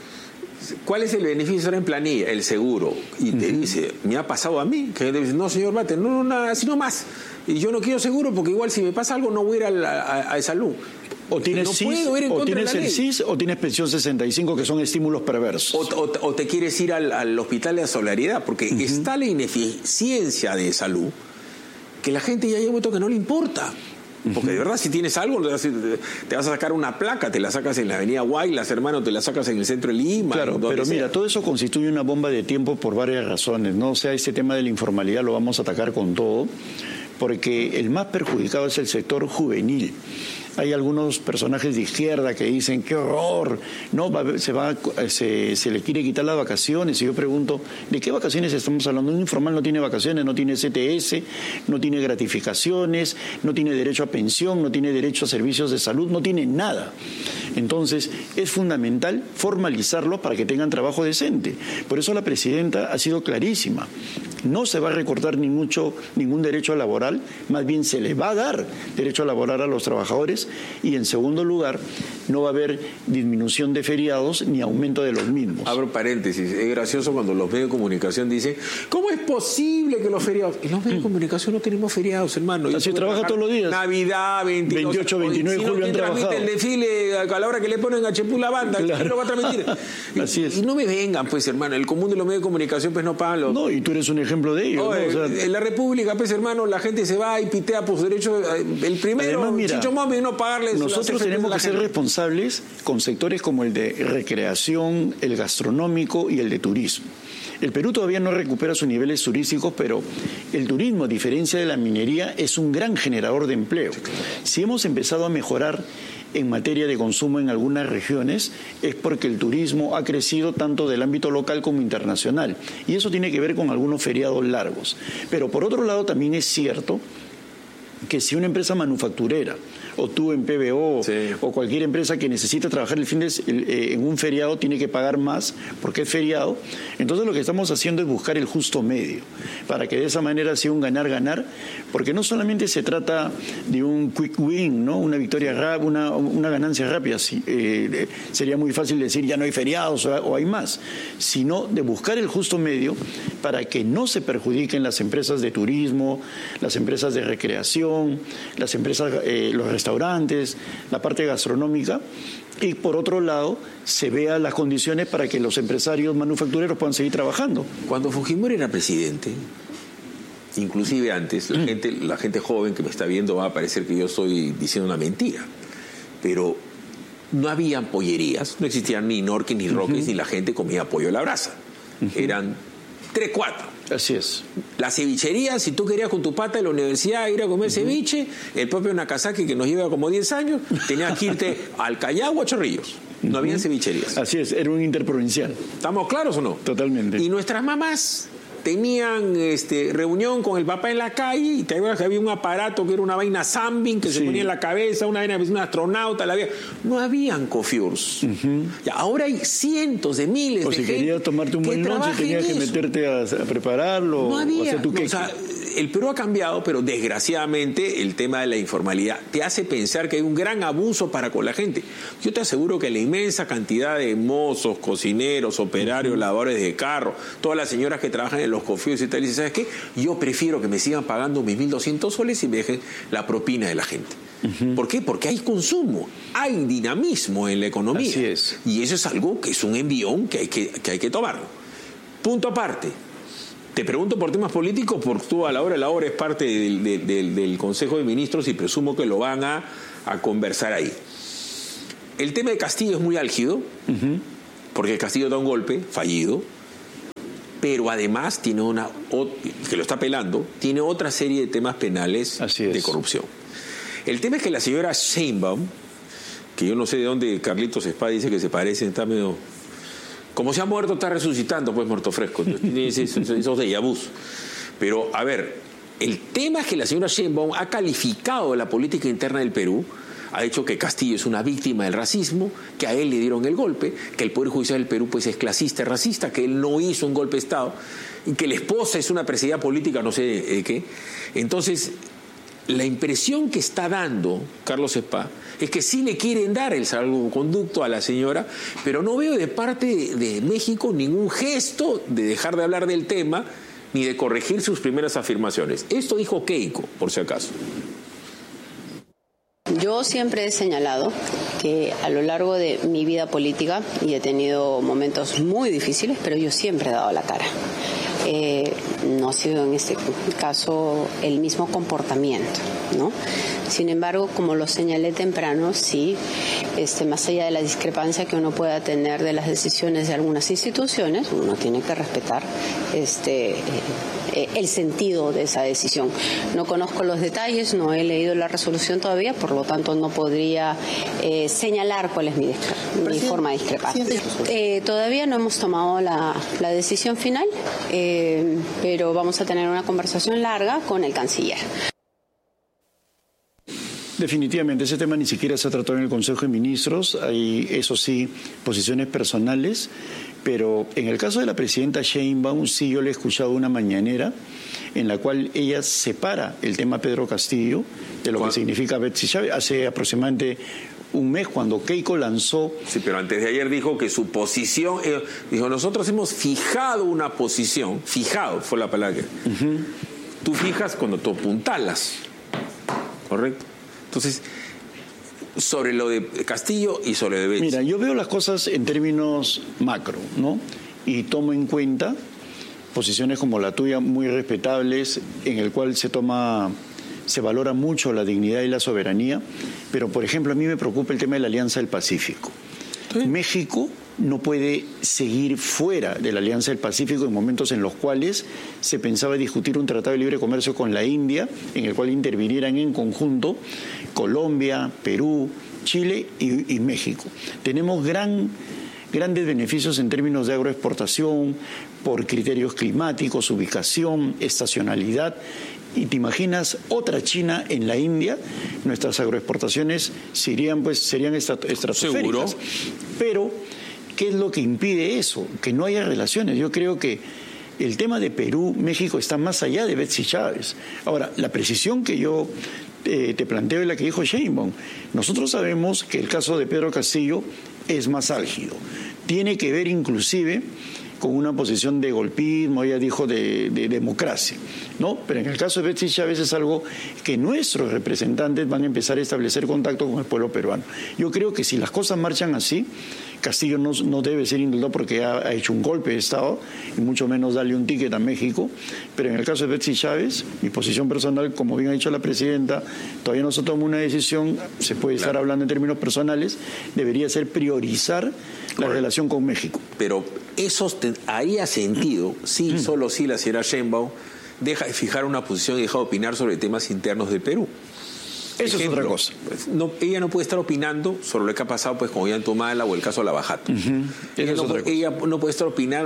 ¿Cuál es el beneficio ahora en planilla? El seguro. Y te uh-huh. dice, me ha pasado a mí, que te dice, no, señor Bate, no, no, nada, sino más. Y yo no quiero seguro porque igual si me pasa algo no voy a ir a, la, a, a salud. O tienes, no C I S, puedo ir en o contra tienes de la el ley. C I S o tienes pensión sesenta y cinco, que son estímulos perversos. O, o, o te quieres ir al, al hospital de la solidaridad, porque uh-huh. está la ineficiencia de salud que la gente ya llega un momento que no le importa. Porque de verdad, si tienes algo, te vas a sacar una placa, te la sacas en la avenida Guaylas, hermano, te la sacas en el centro de Lima. Claro, pero sea. Mira, todo eso constituye una bomba de tiempo por varias razones, ¿no? O sea, este tema de la informalidad lo vamos a atacar con todo, porque el más perjudicado es el sector juvenil. Hay algunos personajes de izquierda que dicen, ¡qué horror! No, va, se, va, se, se le quiere quitar las vacaciones. Y yo pregunto, ¿de qué vacaciones estamos hablando? Un informal no tiene vacaciones, no tiene C T S, no tiene gratificaciones, no tiene derecho a pensión, no tiene derecho a servicios de salud, no tiene nada. Entonces, es fundamental formalizarlo para que tengan trabajo decente. Por eso la presidenta ha sido clarísima. No se va a recortar ni mucho, ningún derecho laboral, más bien se le va a dar derecho laboral a los trabajadores, y en segundo lugar, no va a haber disminución de feriados ni aumento de los mismos. Abro paréntesis, es gracioso cuando los medios de comunicación dicen, ¿cómo es posible que los feriados? En los medios de comunicación no tenemos feriados, hermano. Así trabaja todos los días. Navidad, veintiocho, veintinueve de julio han trabajado. El desfile a la hora que le ponen a Chepú la banda, claro. ¿Quién lo va a transmitir? Así es. Y no me vengan, pues, hermano, el común de los medios de comunicación pues no pagan los... No, y tú eres un ejemplo de ello. Oye, ¿no? O sea, en la República, pues, hermano, la gente se va y pitea por sus derechos. El primero, además, mira, Chicho Móvil, no pagarles. Nosotros tenemos que ser responsables con sectores como el de recreación, el gastronómico y el de turismo. El Perú todavía no recupera sus niveles turísticos, pero el turismo, a diferencia de la minería, es un gran generador de empleo. Si hemos empezado a mejorar en materia de consumo en algunas regiones, es porque el turismo ha crecido tanto del ámbito local como internacional. Y eso tiene que ver con algunos feriados largos. Pero por otro lado, también es cierto que si una empresa manufacturera, o tú en P B O, sí, o cualquier empresa que necesita trabajar el fin de, el, eh, en un feriado tiene que pagar más porque es feriado, entonces lo que estamos haciendo es buscar el justo medio, para que de esa manera sea un ganar-ganar, porque no solamente se trata de un quick win, ¿no? Una victoria rápida, una, una ganancia rápida, sí, eh, sería muy fácil decir ya no hay feriados o, o hay más, sino de buscar el justo medio para que no se perjudiquen las empresas de turismo, las empresas de recreación, las empresas, eh, los restaurantes, la parte gastronómica, y por otro lado se vean las condiciones para que los empresarios manufactureros puedan seguir trabajando. Cuando Fujimori era presidente, inclusive antes, la, mm. gente, la gente joven que me está viendo va a parecer que yo estoy diciendo una mentira, pero no había pollerías, no existían ni Norquis ni Roques, uh-huh. ni la gente comía pollo a la brasa. Uh-huh. Eran tres, cuatro. Así es. La cevichería, si tú querías con tu pata de la universidad ir a comer uh-huh. ceviche, el propio Nakazaki, que nos lleva como diez años, tenías que irte al Callao o a Chorrillos. No uh-huh. había cevicherías. Así es, era un interprovincial. ¿Estamos claros o no? Totalmente. Y nuestras mamás tenían este, reunión con el papá en la calle y te acuerdas que había un aparato que era una vaina Sambin que sí. se ponía en la cabeza, una vaina, un astronauta, la había. No habían cofiurs. Uh-huh. Ya, ahora hay cientos de miles o de si gente. O si querías tomarte un buen lunch, tenías que meterte a, a prepararlo. No había. O sea, ¿tú no, qué? O sea, el Perú ha cambiado, pero desgraciadamente el tema de la informalidad te hace pensar que hay un gran abuso para con la gente. Yo te aseguro que la inmensa cantidad de mozos, cocineros, operarios, uh-huh. lavadores de carro, todas las señoras que trabajan en los cofios y tal, dicen, ¿sabes qué? Yo prefiero que me sigan pagando mis mil doscientos soles y me dejen la propina de la gente. Uh-huh. ¿Por qué? Porque hay consumo, hay dinamismo en la economía. Así es. Y eso es algo que es un envión que hay que, que, hay que tomarlo. Punto aparte. Te pregunto por temas políticos, porque tú a la hora de la hora es parte del, del, del, del Consejo de Ministros y presumo que lo van a, a conversar ahí. El tema de Castillo es muy álgido, uh-huh. porque Castillo da un golpe fallido, pero además tiene una, que lo está apelando, tiene otra serie de temas penales de corrupción. El tema es que la señora Sheinbaum, que yo no sé de dónde Carlitos Espada dice que se parece, está medio... Como se ha muerto, está resucitando, pues muerto fresco. Esos déjà vus. Pero, a ver, el tema es que la señora Sheinbaum ha calificado la política interna del Perú, ha dicho que Castillo es una víctima del racismo, que a él le dieron el golpe, que el Poder Judicial del Perú pues es clasista, racista, que él no hizo un golpe de Estado, y que la esposa es una presidenta política, no sé de qué. Entonces, la impresión que está dando Carlos Espada es que sí le quieren dar el salvoconducto a la señora, pero no veo de parte de, de México ningún gesto de dejar de hablar del tema ni de corregir sus primeras afirmaciones. Esto dijo Keiko, por si acaso. Yo siempre he señalado que a lo largo de mi vida política, y he tenido momentos muy difíciles, pero yo siempre he dado la cara. Eh, no ha sido en este caso el mismo comportamiento, ¿no? Sin embargo, como lo señalé temprano, sí, este, más allá de la discrepancia que uno pueda tener de las decisiones de algunas instituciones, uno tiene que respetar este, eh, el sentido de esa decisión. No conozco los detalles, no he leído la resolución todavía, por lo tanto no podría eh, señalar cuál es mi, discre- mi forma de discrepar. Eh, todavía no hemos tomado la, la decisión final, eh, pero vamos a tener una conversación larga con el canciller. Definitivamente, ese tema ni siquiera se ha tratado en el Consejo de Ministros. Hay, eso sí, posiciones personales, pero en el caso de la presidenta Sheinbaum, sí yo le he escuchado una mañanera en la cual ella separa el tema Pedro Castillo de lo ¿Cuál? que significa Betsy Chávez. Hace aproximadamente un mes, cuando Keiko lanzó... Sí, pero antes de ayer dijo que su posición... Eh, dijo, nosotros hemos fijado una posición, fijado fue la palabra que... Uh-huh. Tú fijas cuando tú apuntalas, ¿correcto? Entonces, sobre lo de Castillo y sobre lo de Betsy. Mira, yo veo las cosas en términos macro, ¿no? Y tomo en cuenta posiciones como la tuya, muy respetables, en el cual se toma, se valora mucho la dignidad y la soberanía, pero, por ejemplo, a mí me preocupa el tema de la Alianza del Pacífico. ¿Sí? México no puede seguir fuera de la Alianza del Pacífico en momentos en los cuales se pensaba discutir un tratado de libre comercio con la India, en el cual intervinieran en conjunto Colombia, Perú, Chile y, y México. Tenemos gran, grandes beneficios en términos de agroexportación, por criterios climáticos, ubicación, estacionalidad. Y te imaginas otra China en la India, nuestras agroexportaciones serían, pues, serían estratosféricas. ¿Seguro? Pero ¿qué es lo que impide eso? Que no haya relaciones. Yo creo que el tema de Perú, México está más allá de Betsy Chávez. Ahora, la precisión que yo eh, te planteo es la que dijo Sheinbaum. Nosotros sabemos que el caso de Pedro Castillo es más álgido. Tiene que ver inclusive con una posición de golpismo, ella dijo de, de democracia, ¿no? Pero en el caso de Betsy Chávez es algo que nuestros representantes van a empezar a establecer contacto con el pueblo peruano. Yo creo que si las cosas marchan así, Castillo no, no debe ser indultado porque ha, ha hecho un golpe de Estado, y mucho menos darle un ticket a México, pero en el caso de Betsy Chávez, mi posición personal, como bien ha dicho la presidenta, todavía no se toma una decisión, se puede estar hablando en términos personales, debería ser priorizar la relación con México. Pero eso haría sentido, sí, solo si la señora Sheinbaum deja de fijar una posición y deja de opinar sobre temas internos del Perú. Eso Ejemplo, es otra cosa. No, ella no puede estar opinando sobre lo que ha pasado pues con Ollantumala o el caso de Lavajato. Uh-huh. Ella, no, es ella no puede estar opinar,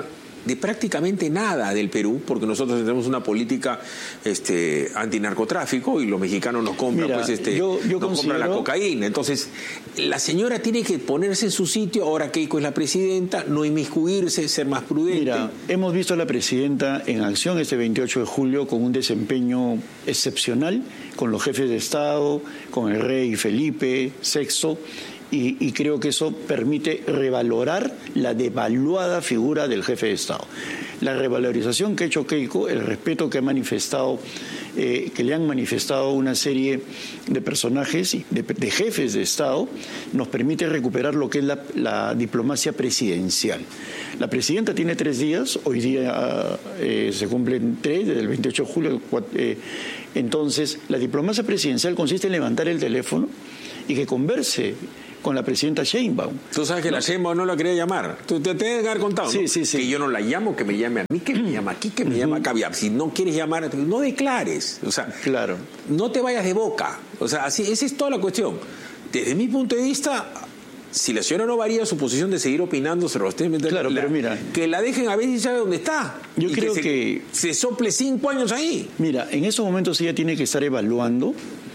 de prácticamente nada del Perú, porque nosotros tenemos una política este, antinarcotráfico y los mexicanos nos compran, Mira, pues, este, yo, yo nos considero... compran la cocaína. Entonces, la señora tiene que ponerse en su sitio, ahora Keiko es la presidenta, no inmiscuirse, ser más prudente. Mira, hemos visto a la presidenta en acción este veintiocho de julio con un desempeño excepcional, con los jefes de Estado, con el rey Felipe sexto, y, y creo que eso permite revalorar la devaluada figura del jefe de Estado. La revalorización que ha hecho Keiko, el respeto que ha manifestado, eh, que le han manifestado una serie de personajes, de, de jefes de Estado, nos permite recuperar lo que es la, la diplomacia presidencial. La presidenta tiene tres días, hoy día eh, se cumplen tres, desde el veintiocho de julio, eh, entonces la diplomacia presidencial consiste en levantar el teléfono y que converse con la presidenta Sheinbaum. Tú sabes que ¿no? la Sheinbaum no la quería llamar. Tú te tienes que haber contado, sí, ¿no? Sí, sí. Que yo no la llamo, que me llame a mí, que me llama aquí, que me uh-huh. llama acá. Si no quieres llamar, no declares. O sea, claro. no te vayas de boca. O sea, así, esa es toda la cuestión. Desde mi punto de vista, si la señora no varía su posición de seguir opinando, se lo claro, la, pero mira, que la dejen a ver si sabe dónde está. Yo y creo que, que se, se sople cinco años ahí. Mira, en esos momentos ella tiene que estar evaluando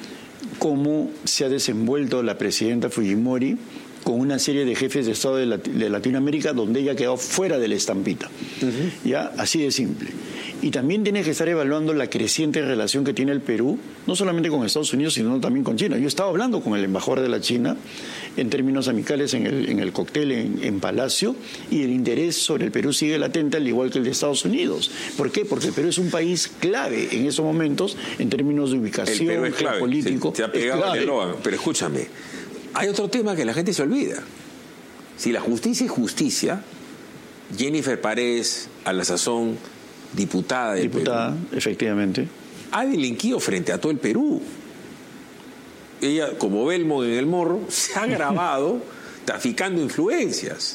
cómo se ha desenvuelto la presidenta Fujimori con una serie de jefes de Estado de, Lat- de Latinoamérica donde ella quedó fuera de la estampita. Uh-huh. Ya, así de simple. Y también tiene que estar evaluando la creciente relación que tiene el Perú, no solamente con Estados Unidos, sino también con China. Yo estaba hablando con el embajador de la China en términos amicales en el, en el cóctel en, en Palacio, y el interés sobre el Perú sigue latente, al igual que el de Estados Unidos. ¿Por qué? Porque el Perú es un país clave en esos momentos en términos de ubicación, el Perú es clave, político. Se, se ha pegado al eslogan. Pero escúchame, hay otro tema que la gente se olvida. Si la justicia es justicia, Jennifer Paredes, a la sazón diputada del diputada, Perú, efectivamente, ha delinquido frente a todo el Perú. Ella, como Belmont en El Morro, se ha grabado traficando influencias.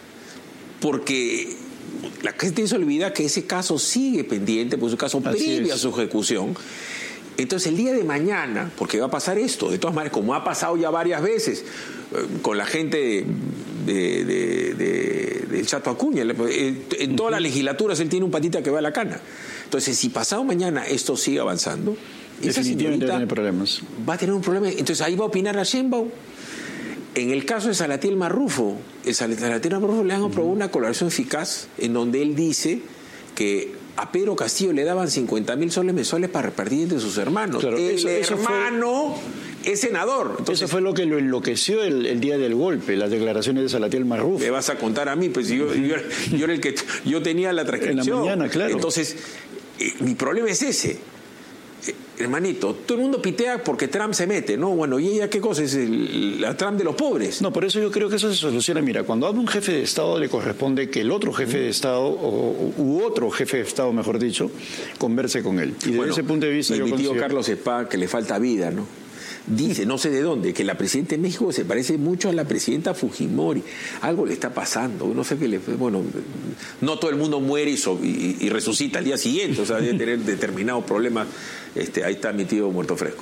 Porque la gente se olvida que ese caso sigue pendiente, pues es un caso previo a su ejecución. Entonces, el día de mañana, porque va a pasar esto, de todas maneras, como ha pasado ya varias veces eh, con la gente de, de, de, de Chato Acuña, eh, en todas las legislaturas él tiene un patita que va a la cana. Entonces, si pasado mañana esto sigue avanzando, esa definitivamente va a tener problemas. Va a tener un problema. Entonces, ahí va a opinar la Sheinbaum. En el caso de Salatiel Marrufo, el Salatiel Marrufo le han aprobado una colaboración eficaz en donde él dice que a Pedro Castillo le daban cincuenta mil soles mensuales para repartir entre sus hermanos. Claro, el eso, eso hermano fue, es senador. Entonces, eso fue lo que lo enloqueció el, el día del golpe, las declaraciones de Salatiel Marrufo. Me vas a contar a mí, pues yo, yo, yo era el que yo tenía la transcripción. En la mañana, claro. Entonces, eh, mi problema es ese. Eh, hermanito, todo el mundo pitea porque Trump se mete, ¿no? Bueno, ¿y ella qué cosa es? El, la Trump de los pobres. No, por eso yo creo que eso se soluciona. Mira, cuando habla un jefe de Estado, le corresponde que el otro jefe de Estado, o, u otro jefe de Estado, mejor dicho, converse con él. Y desde bueno, ese punto de vista y yo mi tío considero... Carlos Espada, que le falta vida, ¿no? Dice, no sé de dónde, que la presidenta de México se parece mucho a la presidenta Fujimori. Algo le está pasando, no sé qué le... Bueno, no todo el mundo muere y, so, y, y resucita al día siguiente, o sea, debe tener determinados problemas. Este, ahí está mi tío muerto fresco.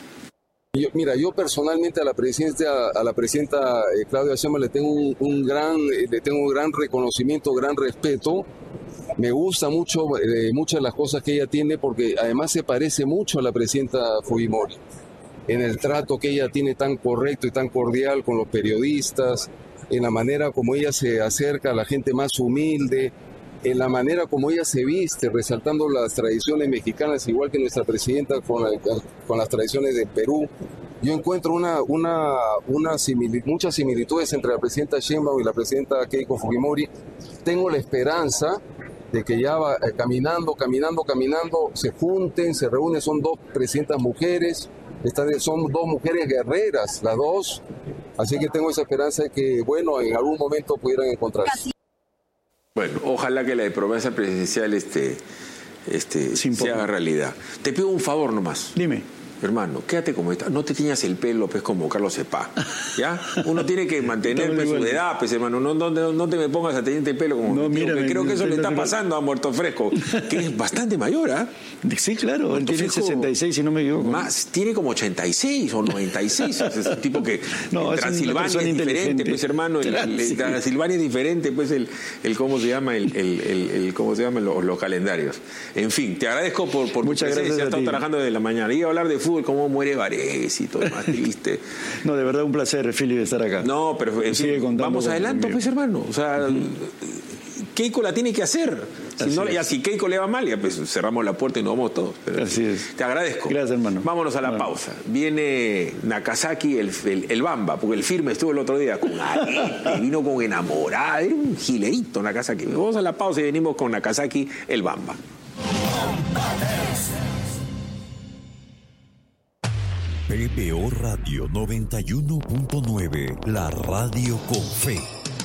Yo, mira, yo personalmente a la presidenta, a la presidenta eh, Claudia Sheinbaum le tengo un, un gran, eh, le tengo un gran reconocimiento, gran respeto. Me gusta mucho eh, muchas de las cosas que ella tiene, porque además se parece mucho a la presidenta Fujimori en el trato que ella tiene tan correcto y tan cordial con los periodistas, en la manera como ella se acerca a la gente más humilde, en la manera como ella se viste, resaltando las tradiciones mexicanas, igual que nuestra presidenta con, la, con las tradiciones de Perú. Yo encuentro una, una, una simil, muchas similitudes entre la presidenta Sheinbaum y la presidenta Keiko Fujimori. Tengo la esperanza de que ya va, eh, caminando, caminando, caminando, se junten, se reúnen, son dos presidentas mujeres, Están, son dos mujeres guerreras, las dos, así que tengo esa esperanza de que, bueno, en algún momento pudieran encontrarse. Bueno, ojalá que la diplomacia presidencial este, este, se haga realidad. Te pido un favor nomás. Dime. hermano, quédate como está. No te tiñas el pelo, pues, como Carlos Cepá. ¿Ya? Uno tiene que mantener pues, su edad, pues, hermano. No, no, no te me pongas a teñirte el pelo como no, mi tío, mira, que creo que eso le está natural. pasando a Muerto Fresco, que es bastante mayor, ¿ah? ¿eh? Sí, claro, él tiene Fresco, sesenta y seis, si no me equivoco. Más, tiene como ochenta y seis o noventa y seis. Es un tipo que no, en es Transilvania es diferente, pues, hermano. El, el, el, Transilvania es diferente, pues, el, el cómo se llama, el, el, el, el cómo se llaman los, los calendarios. En fin, te agradezco por, por Muchas tu presencia. gracias. He estado trabajando desde la mañana. Iba a hablar de fútbol, cómo muere Varese y todo, más triste. No, de verdad un placer, Fili, de estar acá. No, pero en fin, vamos adelante, pues, hermano. O sea, uh-huh. Keiko la tiene que hacer. Si no, ya si Keiko le va mal, ya pues cerramos la puerta y nos vamos todos. Pero, así es. Te agradezco. Gracias, hermano. Vámonos a la bueno. pausa. Viene Nakazaki, el, el, el Bamba, porque el firme estuvo el otro día con arete, vino con enamorada, era un gilerito Nakazaki. Vamos a la pausa y venimos con Nakazaki, el Bamba. P B O Radio noventa y uno punto nueve, la radio con fe.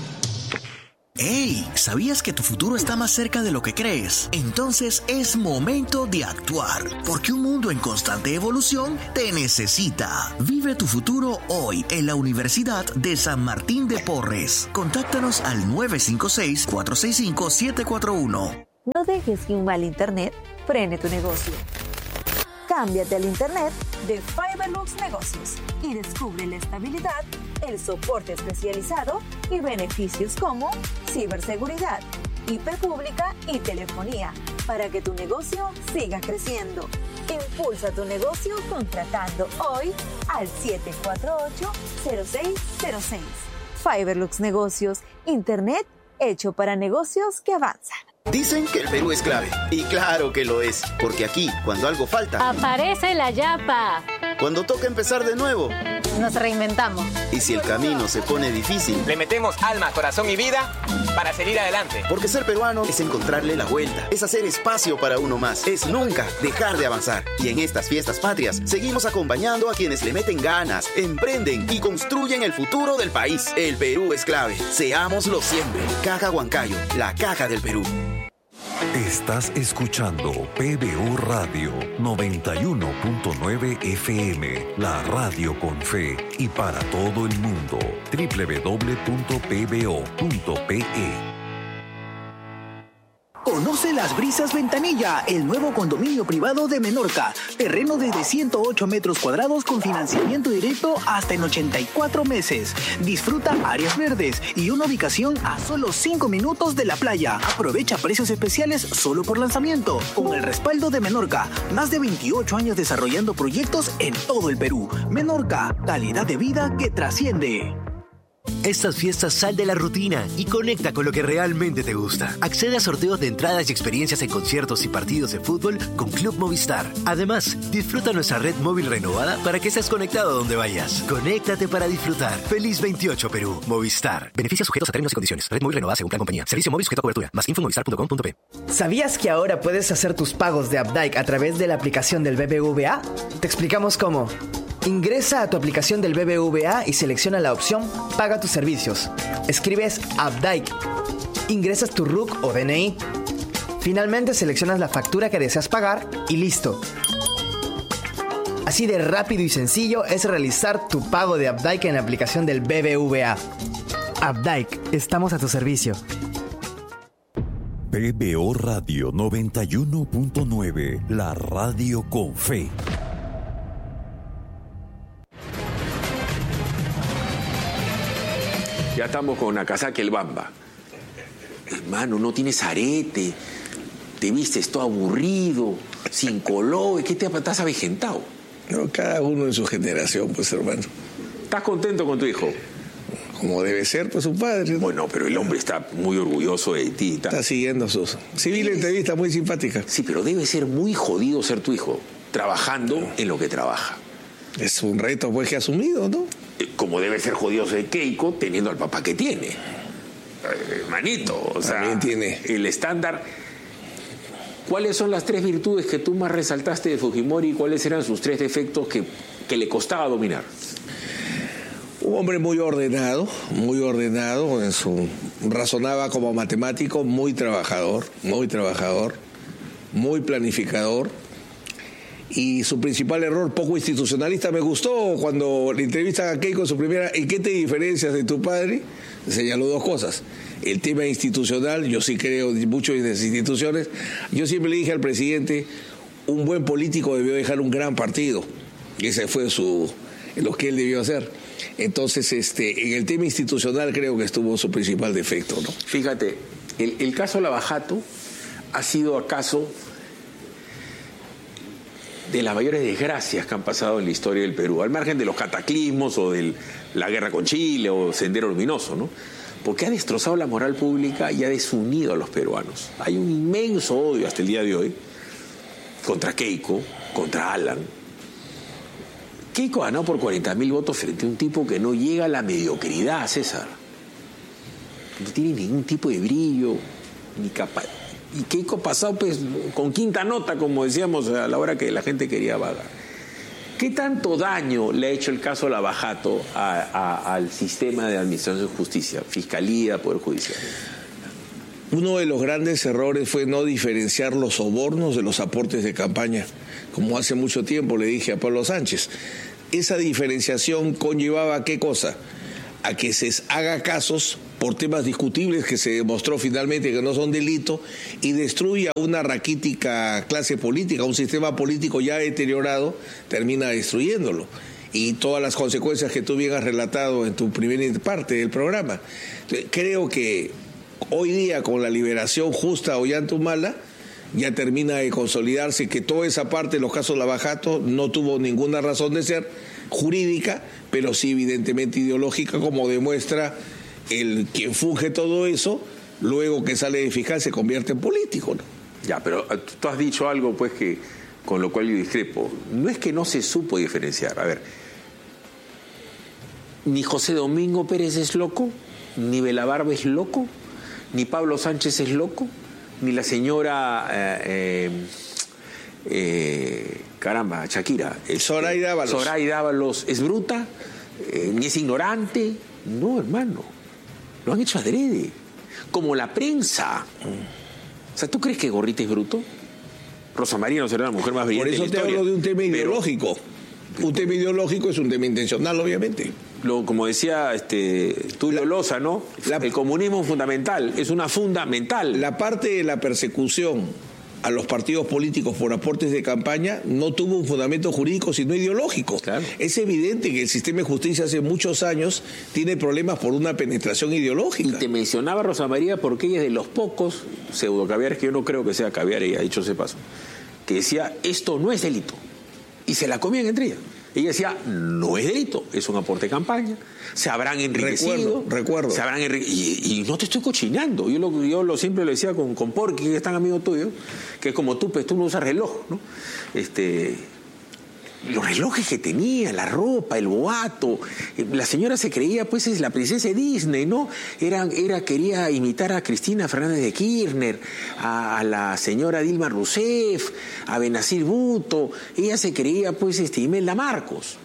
¡Hey! ¿Sabías que tu futuro está más cerca de lo que crees? Entonces es momento de actuar, porque un mundo en constante evolución te necesita. Vive tu futuro hoy en la Universidad de San Martín de Porres. Contáctanos al nueve cinco seis, cuatro seis cinco, siete cuatro uno. No dejes que un mal internet frene tu negocio. Cámbiate al internet de Fiberlux Negocios y descubre la estabilidad, el soporte especializado y beneficios como ciberseguridad, I P pública y telefonía para que tu negocio siga creciendo. Impulsa tu negocio contratando hoy al siete cuatro ocho, cero seis cero seis. Fiberlux Negocios, internet hecho para negocios que avanzan. Dicen que el Perú es clave. Y claro que lo es. Porque aquí, cuando algo falta... ¡Aparece la yapa! Cuando toca empezar de nuevo... Nos reinventamos. Y si el camino se pone difícil... Le metemos alma, corazón y vida para seguir adelante. Porque ser peruano es encontrarle la vuelta. Es hacer espacio para uno más. Es nunca dejar de avanzar. Y en estas fiestas patrias, seguimos acompañando a quienes le meten ganas, emprenden y construyen el futuro del país. El Perú es clave. Seámoslo siempre. Caja Huancayo, la caja del Perú. Estás escuchando P B O Radio noventa y uno punto nueve F M, la radio con fe y para todo el mundo. doble u doble u doble u punto p b o punto p e. Conoce Las Brisas Ventanilla, el nuevo condominio privado de Menorca. Terreno desde ciento ocho metros cuadrados con financiamiento directo hasta en ochenta y cuatro meses. Disfruta áreas verdes y una ubicación a solo cinco minutos de la playa. Aprovecha precios especiales solo por lanzamiento. Con el respaldo de Menorca, más de veintiocho años desarrollando proyectos en todo el Perú. Menorca, calidad de vida que trasciende. Estas fiestas sal de la rutina y conecta con lo que realmente te gusta. Accede a sorteos de entradas y experiencias en conciertos y partidos de fútbol con Club Movistar. Además, disfruta nuestra red móvil renovada para que estés conectado donde vayas. Conéctate para disfrutar. Feliz veintiocho Perú. Movistar. Beneficios sujetos a términos y condiciones. Red móvil renovada según plan compañía. Servicio móvil sujeto a cobertura. Más info en movistar punto com punto pe. ¿Sabías que ahora puedes hacer tus pagos de Updike a través de la aplicación del B B V A? Te explicamos cómo. Ingresa a tu aplicación del B B V A y selecciona la opción Paga tus servicios. Escribes Updike. Ingresas tu R U C o D N I. Finalmente seleccionas la factura que deseas pagar y listo. Así de rápido y sencillo es realizar tu pago de Updike en la aplicación del B B V A. Updike, estamos a tu servicio. P B O Radio noventa y uno punto nueve, la radio con fe. Ya estamos con Nakazaki el Bamba. Hermano, no tienes arete, te vistes todo aburrido, sin color, ¿qué te estás avejentado? No, cada uno en su generación, pues, hermano. ¿Estás contento con tu hijo? Como debe ser, pues, su padre, ¿no? Bueno, pero el hombre está muy orgulloso de ti. Está, está siguiendo sus... Sí, vi la entrevista, muy simpática. Sí, pero debe ser muy jodido ser tu hijo, trabajando no. en lo que trabaja. Es un reto, pues, que ha asumido, ¿no? Como debe ser jodido ser Keiko teniendo al papá que tiene. Hermanito, o sea, también tiene el estándar. ¿Cuáles son las tres virtudes que tú más resaltaste de Fujimori y cuáles eran sus tres defectos que, que le costaba dominar? Un hombre muy ordenado, muy ordenado, en su razonaba como matemático, muy trabajador, muy trabajador, muy planificador y su principal error poco institucionalista. Me gustó cuando le entrevistan a Keiko en su primera, ¿en qué te diferencias de tu padre? Señaló dos cosas. El tema institucional, yo sí creo mucho en las instituciones. Yo siempre le dije al presidente, un buen político debió dejar un gran partido. Y ese fue su, lo que él debió hacer. Entonces, este, en el tema institucional creo que estuvo su principal defecto, ¿no? Fíjate, el, el caso Lavajato ha sido acaso de las mayores desgracias que han pasado en la historia del Perú, al margen de los cataclismos o de la guerra con Chile o Sendero Luminoso, ¿no? Porque ha destrozado la moral pública y ha desunido a los peruanos. Hay un inmenso odio hasta el día de hoy contra Keiko, contra Alan. Keiko ganó por cuarenta mil votos frente a un tipo que no llega a la mediocridad, César. No tiene ningún tipo de brillo, ni capaz. Y Keiko ha pasado pues con quinta nota, como decíamos, a la hora que la gente quería vagar. ¿Qué tanto daño le ha hecho el caso Lavajato a, a, al sistema de administración de justicia, fiscalía, poder judicial? Uno de los grandes errores fue no diferenciar los sobornos de los aportes de campaña, como hace mucho tiempo le dije a Pablo Sánchez. Esa diferenciación conllevaba ¿a qué cosa? A que se haga casos por temas discutibles que se demostró finalmente que no son delito y destruya una raquítica clase política, un sistema político ya deteriorado, termina destruyéndolo. Y todas las consecuencias que tú bien has relatado en tu primera parte del programa. Entonces, creo que hoy día, con la liberación justa de Ollanta-Humala, ya termina de consolidarse que toda esa parte de los casos Lavajato no tuvo ninguna razón de ser jurídica, pero sí evidentemente ideológica, como demuestra el quien funge todo eso, luego que sale de fiscal se convierte en político, ¿no? Ya, pero tú has dicho algo pues que con lo cual yo discrepo. No es que no se supo diferenciar. A ver, ni José Domingo Pérez es loco, ni Belabarba es loco, ni Pablo Sánchez es loco, ni la señora eh, eh, eh, caramba, Shakira, es, Zoraida Ábalos. Zoraida Ábalos es bruta, eh, ni es ignorante. No, hermano, lo han hecho adrede, como la prensa. O sea, ¿tú crees que Gorriti es bruto? Rosa María no será la mujer más brillante de la historia. Por eso te hablo de un tema ideológico. Pero, un tema ideológico es un tema intencional, obviamente. Lo, como decía este Tulio Loza, ¿no? La, el comunismo es fundamental, es una fundamental. La parte de la persecución a los partidos políticos por aportes de campaña no tuvo un fundamento jurídico, sino ideológico. Claro. Es evidente que el sistema de justicia hace muchos años tiene problemas por una penetración ideológica. Y te mencionaba Rosa María porque ella es de los pocos pseudo caviares, que yo no creo que sea caviar, ella ha dicho ese paso, que decía, esto no es delito. Y se la comían entre ellas. Ella decía, no es delito, es un aporte de campaña, se habrán enriquecido. Recuerdo, recuerdo. Se habrán enrique... y, y no te estoy cochinando. Yo lo, yo lo siempre lo decía con, con Porky, que es tan amigo tuyo, que es como tú, pues tú no usas reloj, ¿no? Este, los relojes que tenía, la ropa, el boato, la señora se creía, pues, es la princesa de Disney, ¿no? Era, era, quería imitar a Cristina Fernández de Kirchner, a, a la señora Dilma Rousseff, a Benazir Bhutto. Ella se creía, pues, este, Imelda Marcos.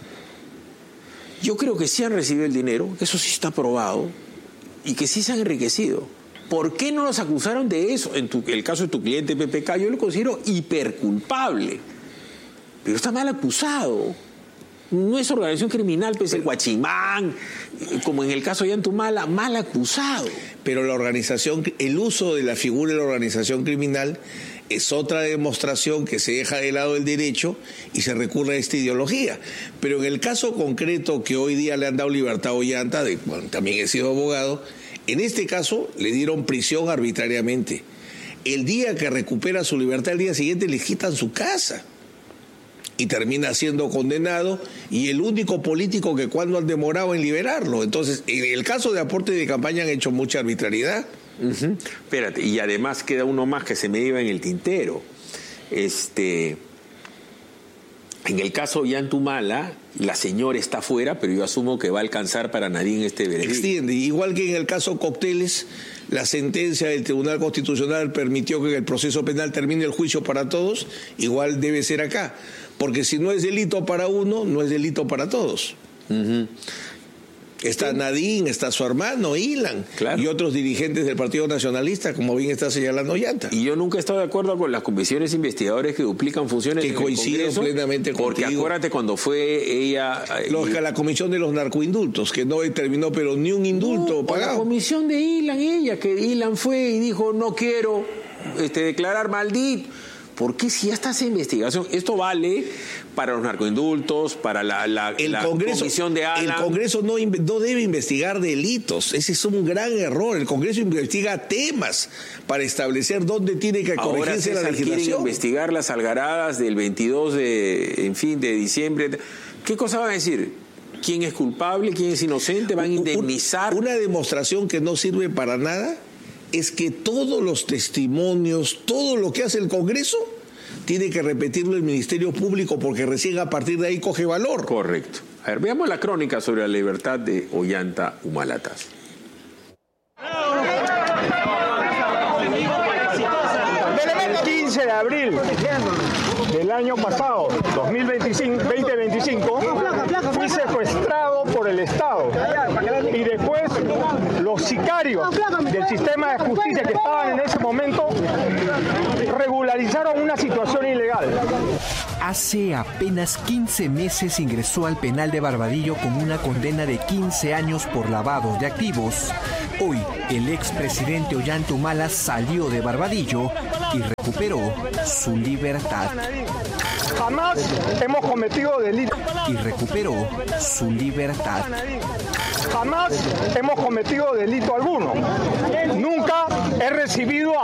Yo creo que sí han recibido el dinero, que eso sí está probado, y que sí se han enriquecido. ¿Por qué no los acusaron de eso? En tu, el caso de tu cliente P P K, yo lo considero hiperculpable. Pero está mal acusado. No es organización criminal, pues el Guachimán, como en el caso de Ollanta-Humala, mal acusado. Pero la organización, el uso de la figura de la organización criminal es otra demostración que se deja de lado el derecho y se recurre a esta ideología. Pero en el caso concreto que hoy día le han dado libertad a Ollanta, de, bueno, también he sido abogado, en este caso le dieron prisión arbitrariamente. El día que recupera su libertad, el día siguiente le quitan su casa. Y termina siendo condenado, y el único político que cuando han demorado en liberarlo. Entonces, en el caso de aporte de campaña han hecho mucha arbitrariedad. Uh-huh. Espérate, y además queda uno más que se me iba en el tintero. Este, en el caso de Ollanta-Humala, la señora está fuera, pero yo asumo que va a alcanzar para nadie en este veredicto. Extiende, igual que en el caso Cócteles, la sentencia del Tribunal Constitucional permitió que en el proceso penal termine el juicio para todos, igual debe ser acá. Porque si no es delito para uno, no es delito para todos. Uh-huh. Está Nadine, está su hermano, Ilan, claro. y otros dirigentes del Partido Nacionalista, como bien está señalando Ollanta. Y yo nunca he estado de acuerdo con las comisiones investigadoras que duplican funciones que coinciden plenamente contigo. Porque acuérdate cuando fue ella... Los, y, la comisión de los narcoindultos, que no determinó pero ni un indulto no, pagado. La comisión de Ilan, ella, que Ilan fue y dijo, no quiero este, declarar maldito. ¿Por qué si ya está esa investigación? Esto vale para los narcoindultos, para la, la, el la Congreso, comisión de Alan. El Congreso no, no debe investigar delitos. Ese es un gran error. El Congreso investiga temas para establecer dónde tiene que corregirse la legislación. Quieren investigar las algaradas del veintidós de, en fin, de diciembre. ¿Qué cosa van a decir? ¿Quién es culpable? ¿Quién es inocente? ¿Van a indemnizar? Una demostración que no sirve para nada es que todos los testimonios, todo lo que hace el Congreso, tiene que repetirlo el Ministerio Público porque recién a partir de ahí coge valor. Correcto. A ver, veamos la crónica sobre la libertad de Ollanta Humalatas. quince de abril del año pasado, dos mil veinticinco, veinte veinticinco, fui secuestrado por el Estado y después los sicarios del sistema de justicia que estaban en ese momento regularizaron una situación ilegal. Hace apenas quince meses ingresó al penal de Barbadillo con una condena de quince años por lavado de activos. Hoy, el expresidente Ollanta Humala salió de Barbadillo y recuperó su libertad. Jamás hemos cometido delito. Y recuperó su libertad. Jamás hemos cometido delito alguno. Nunca he recibido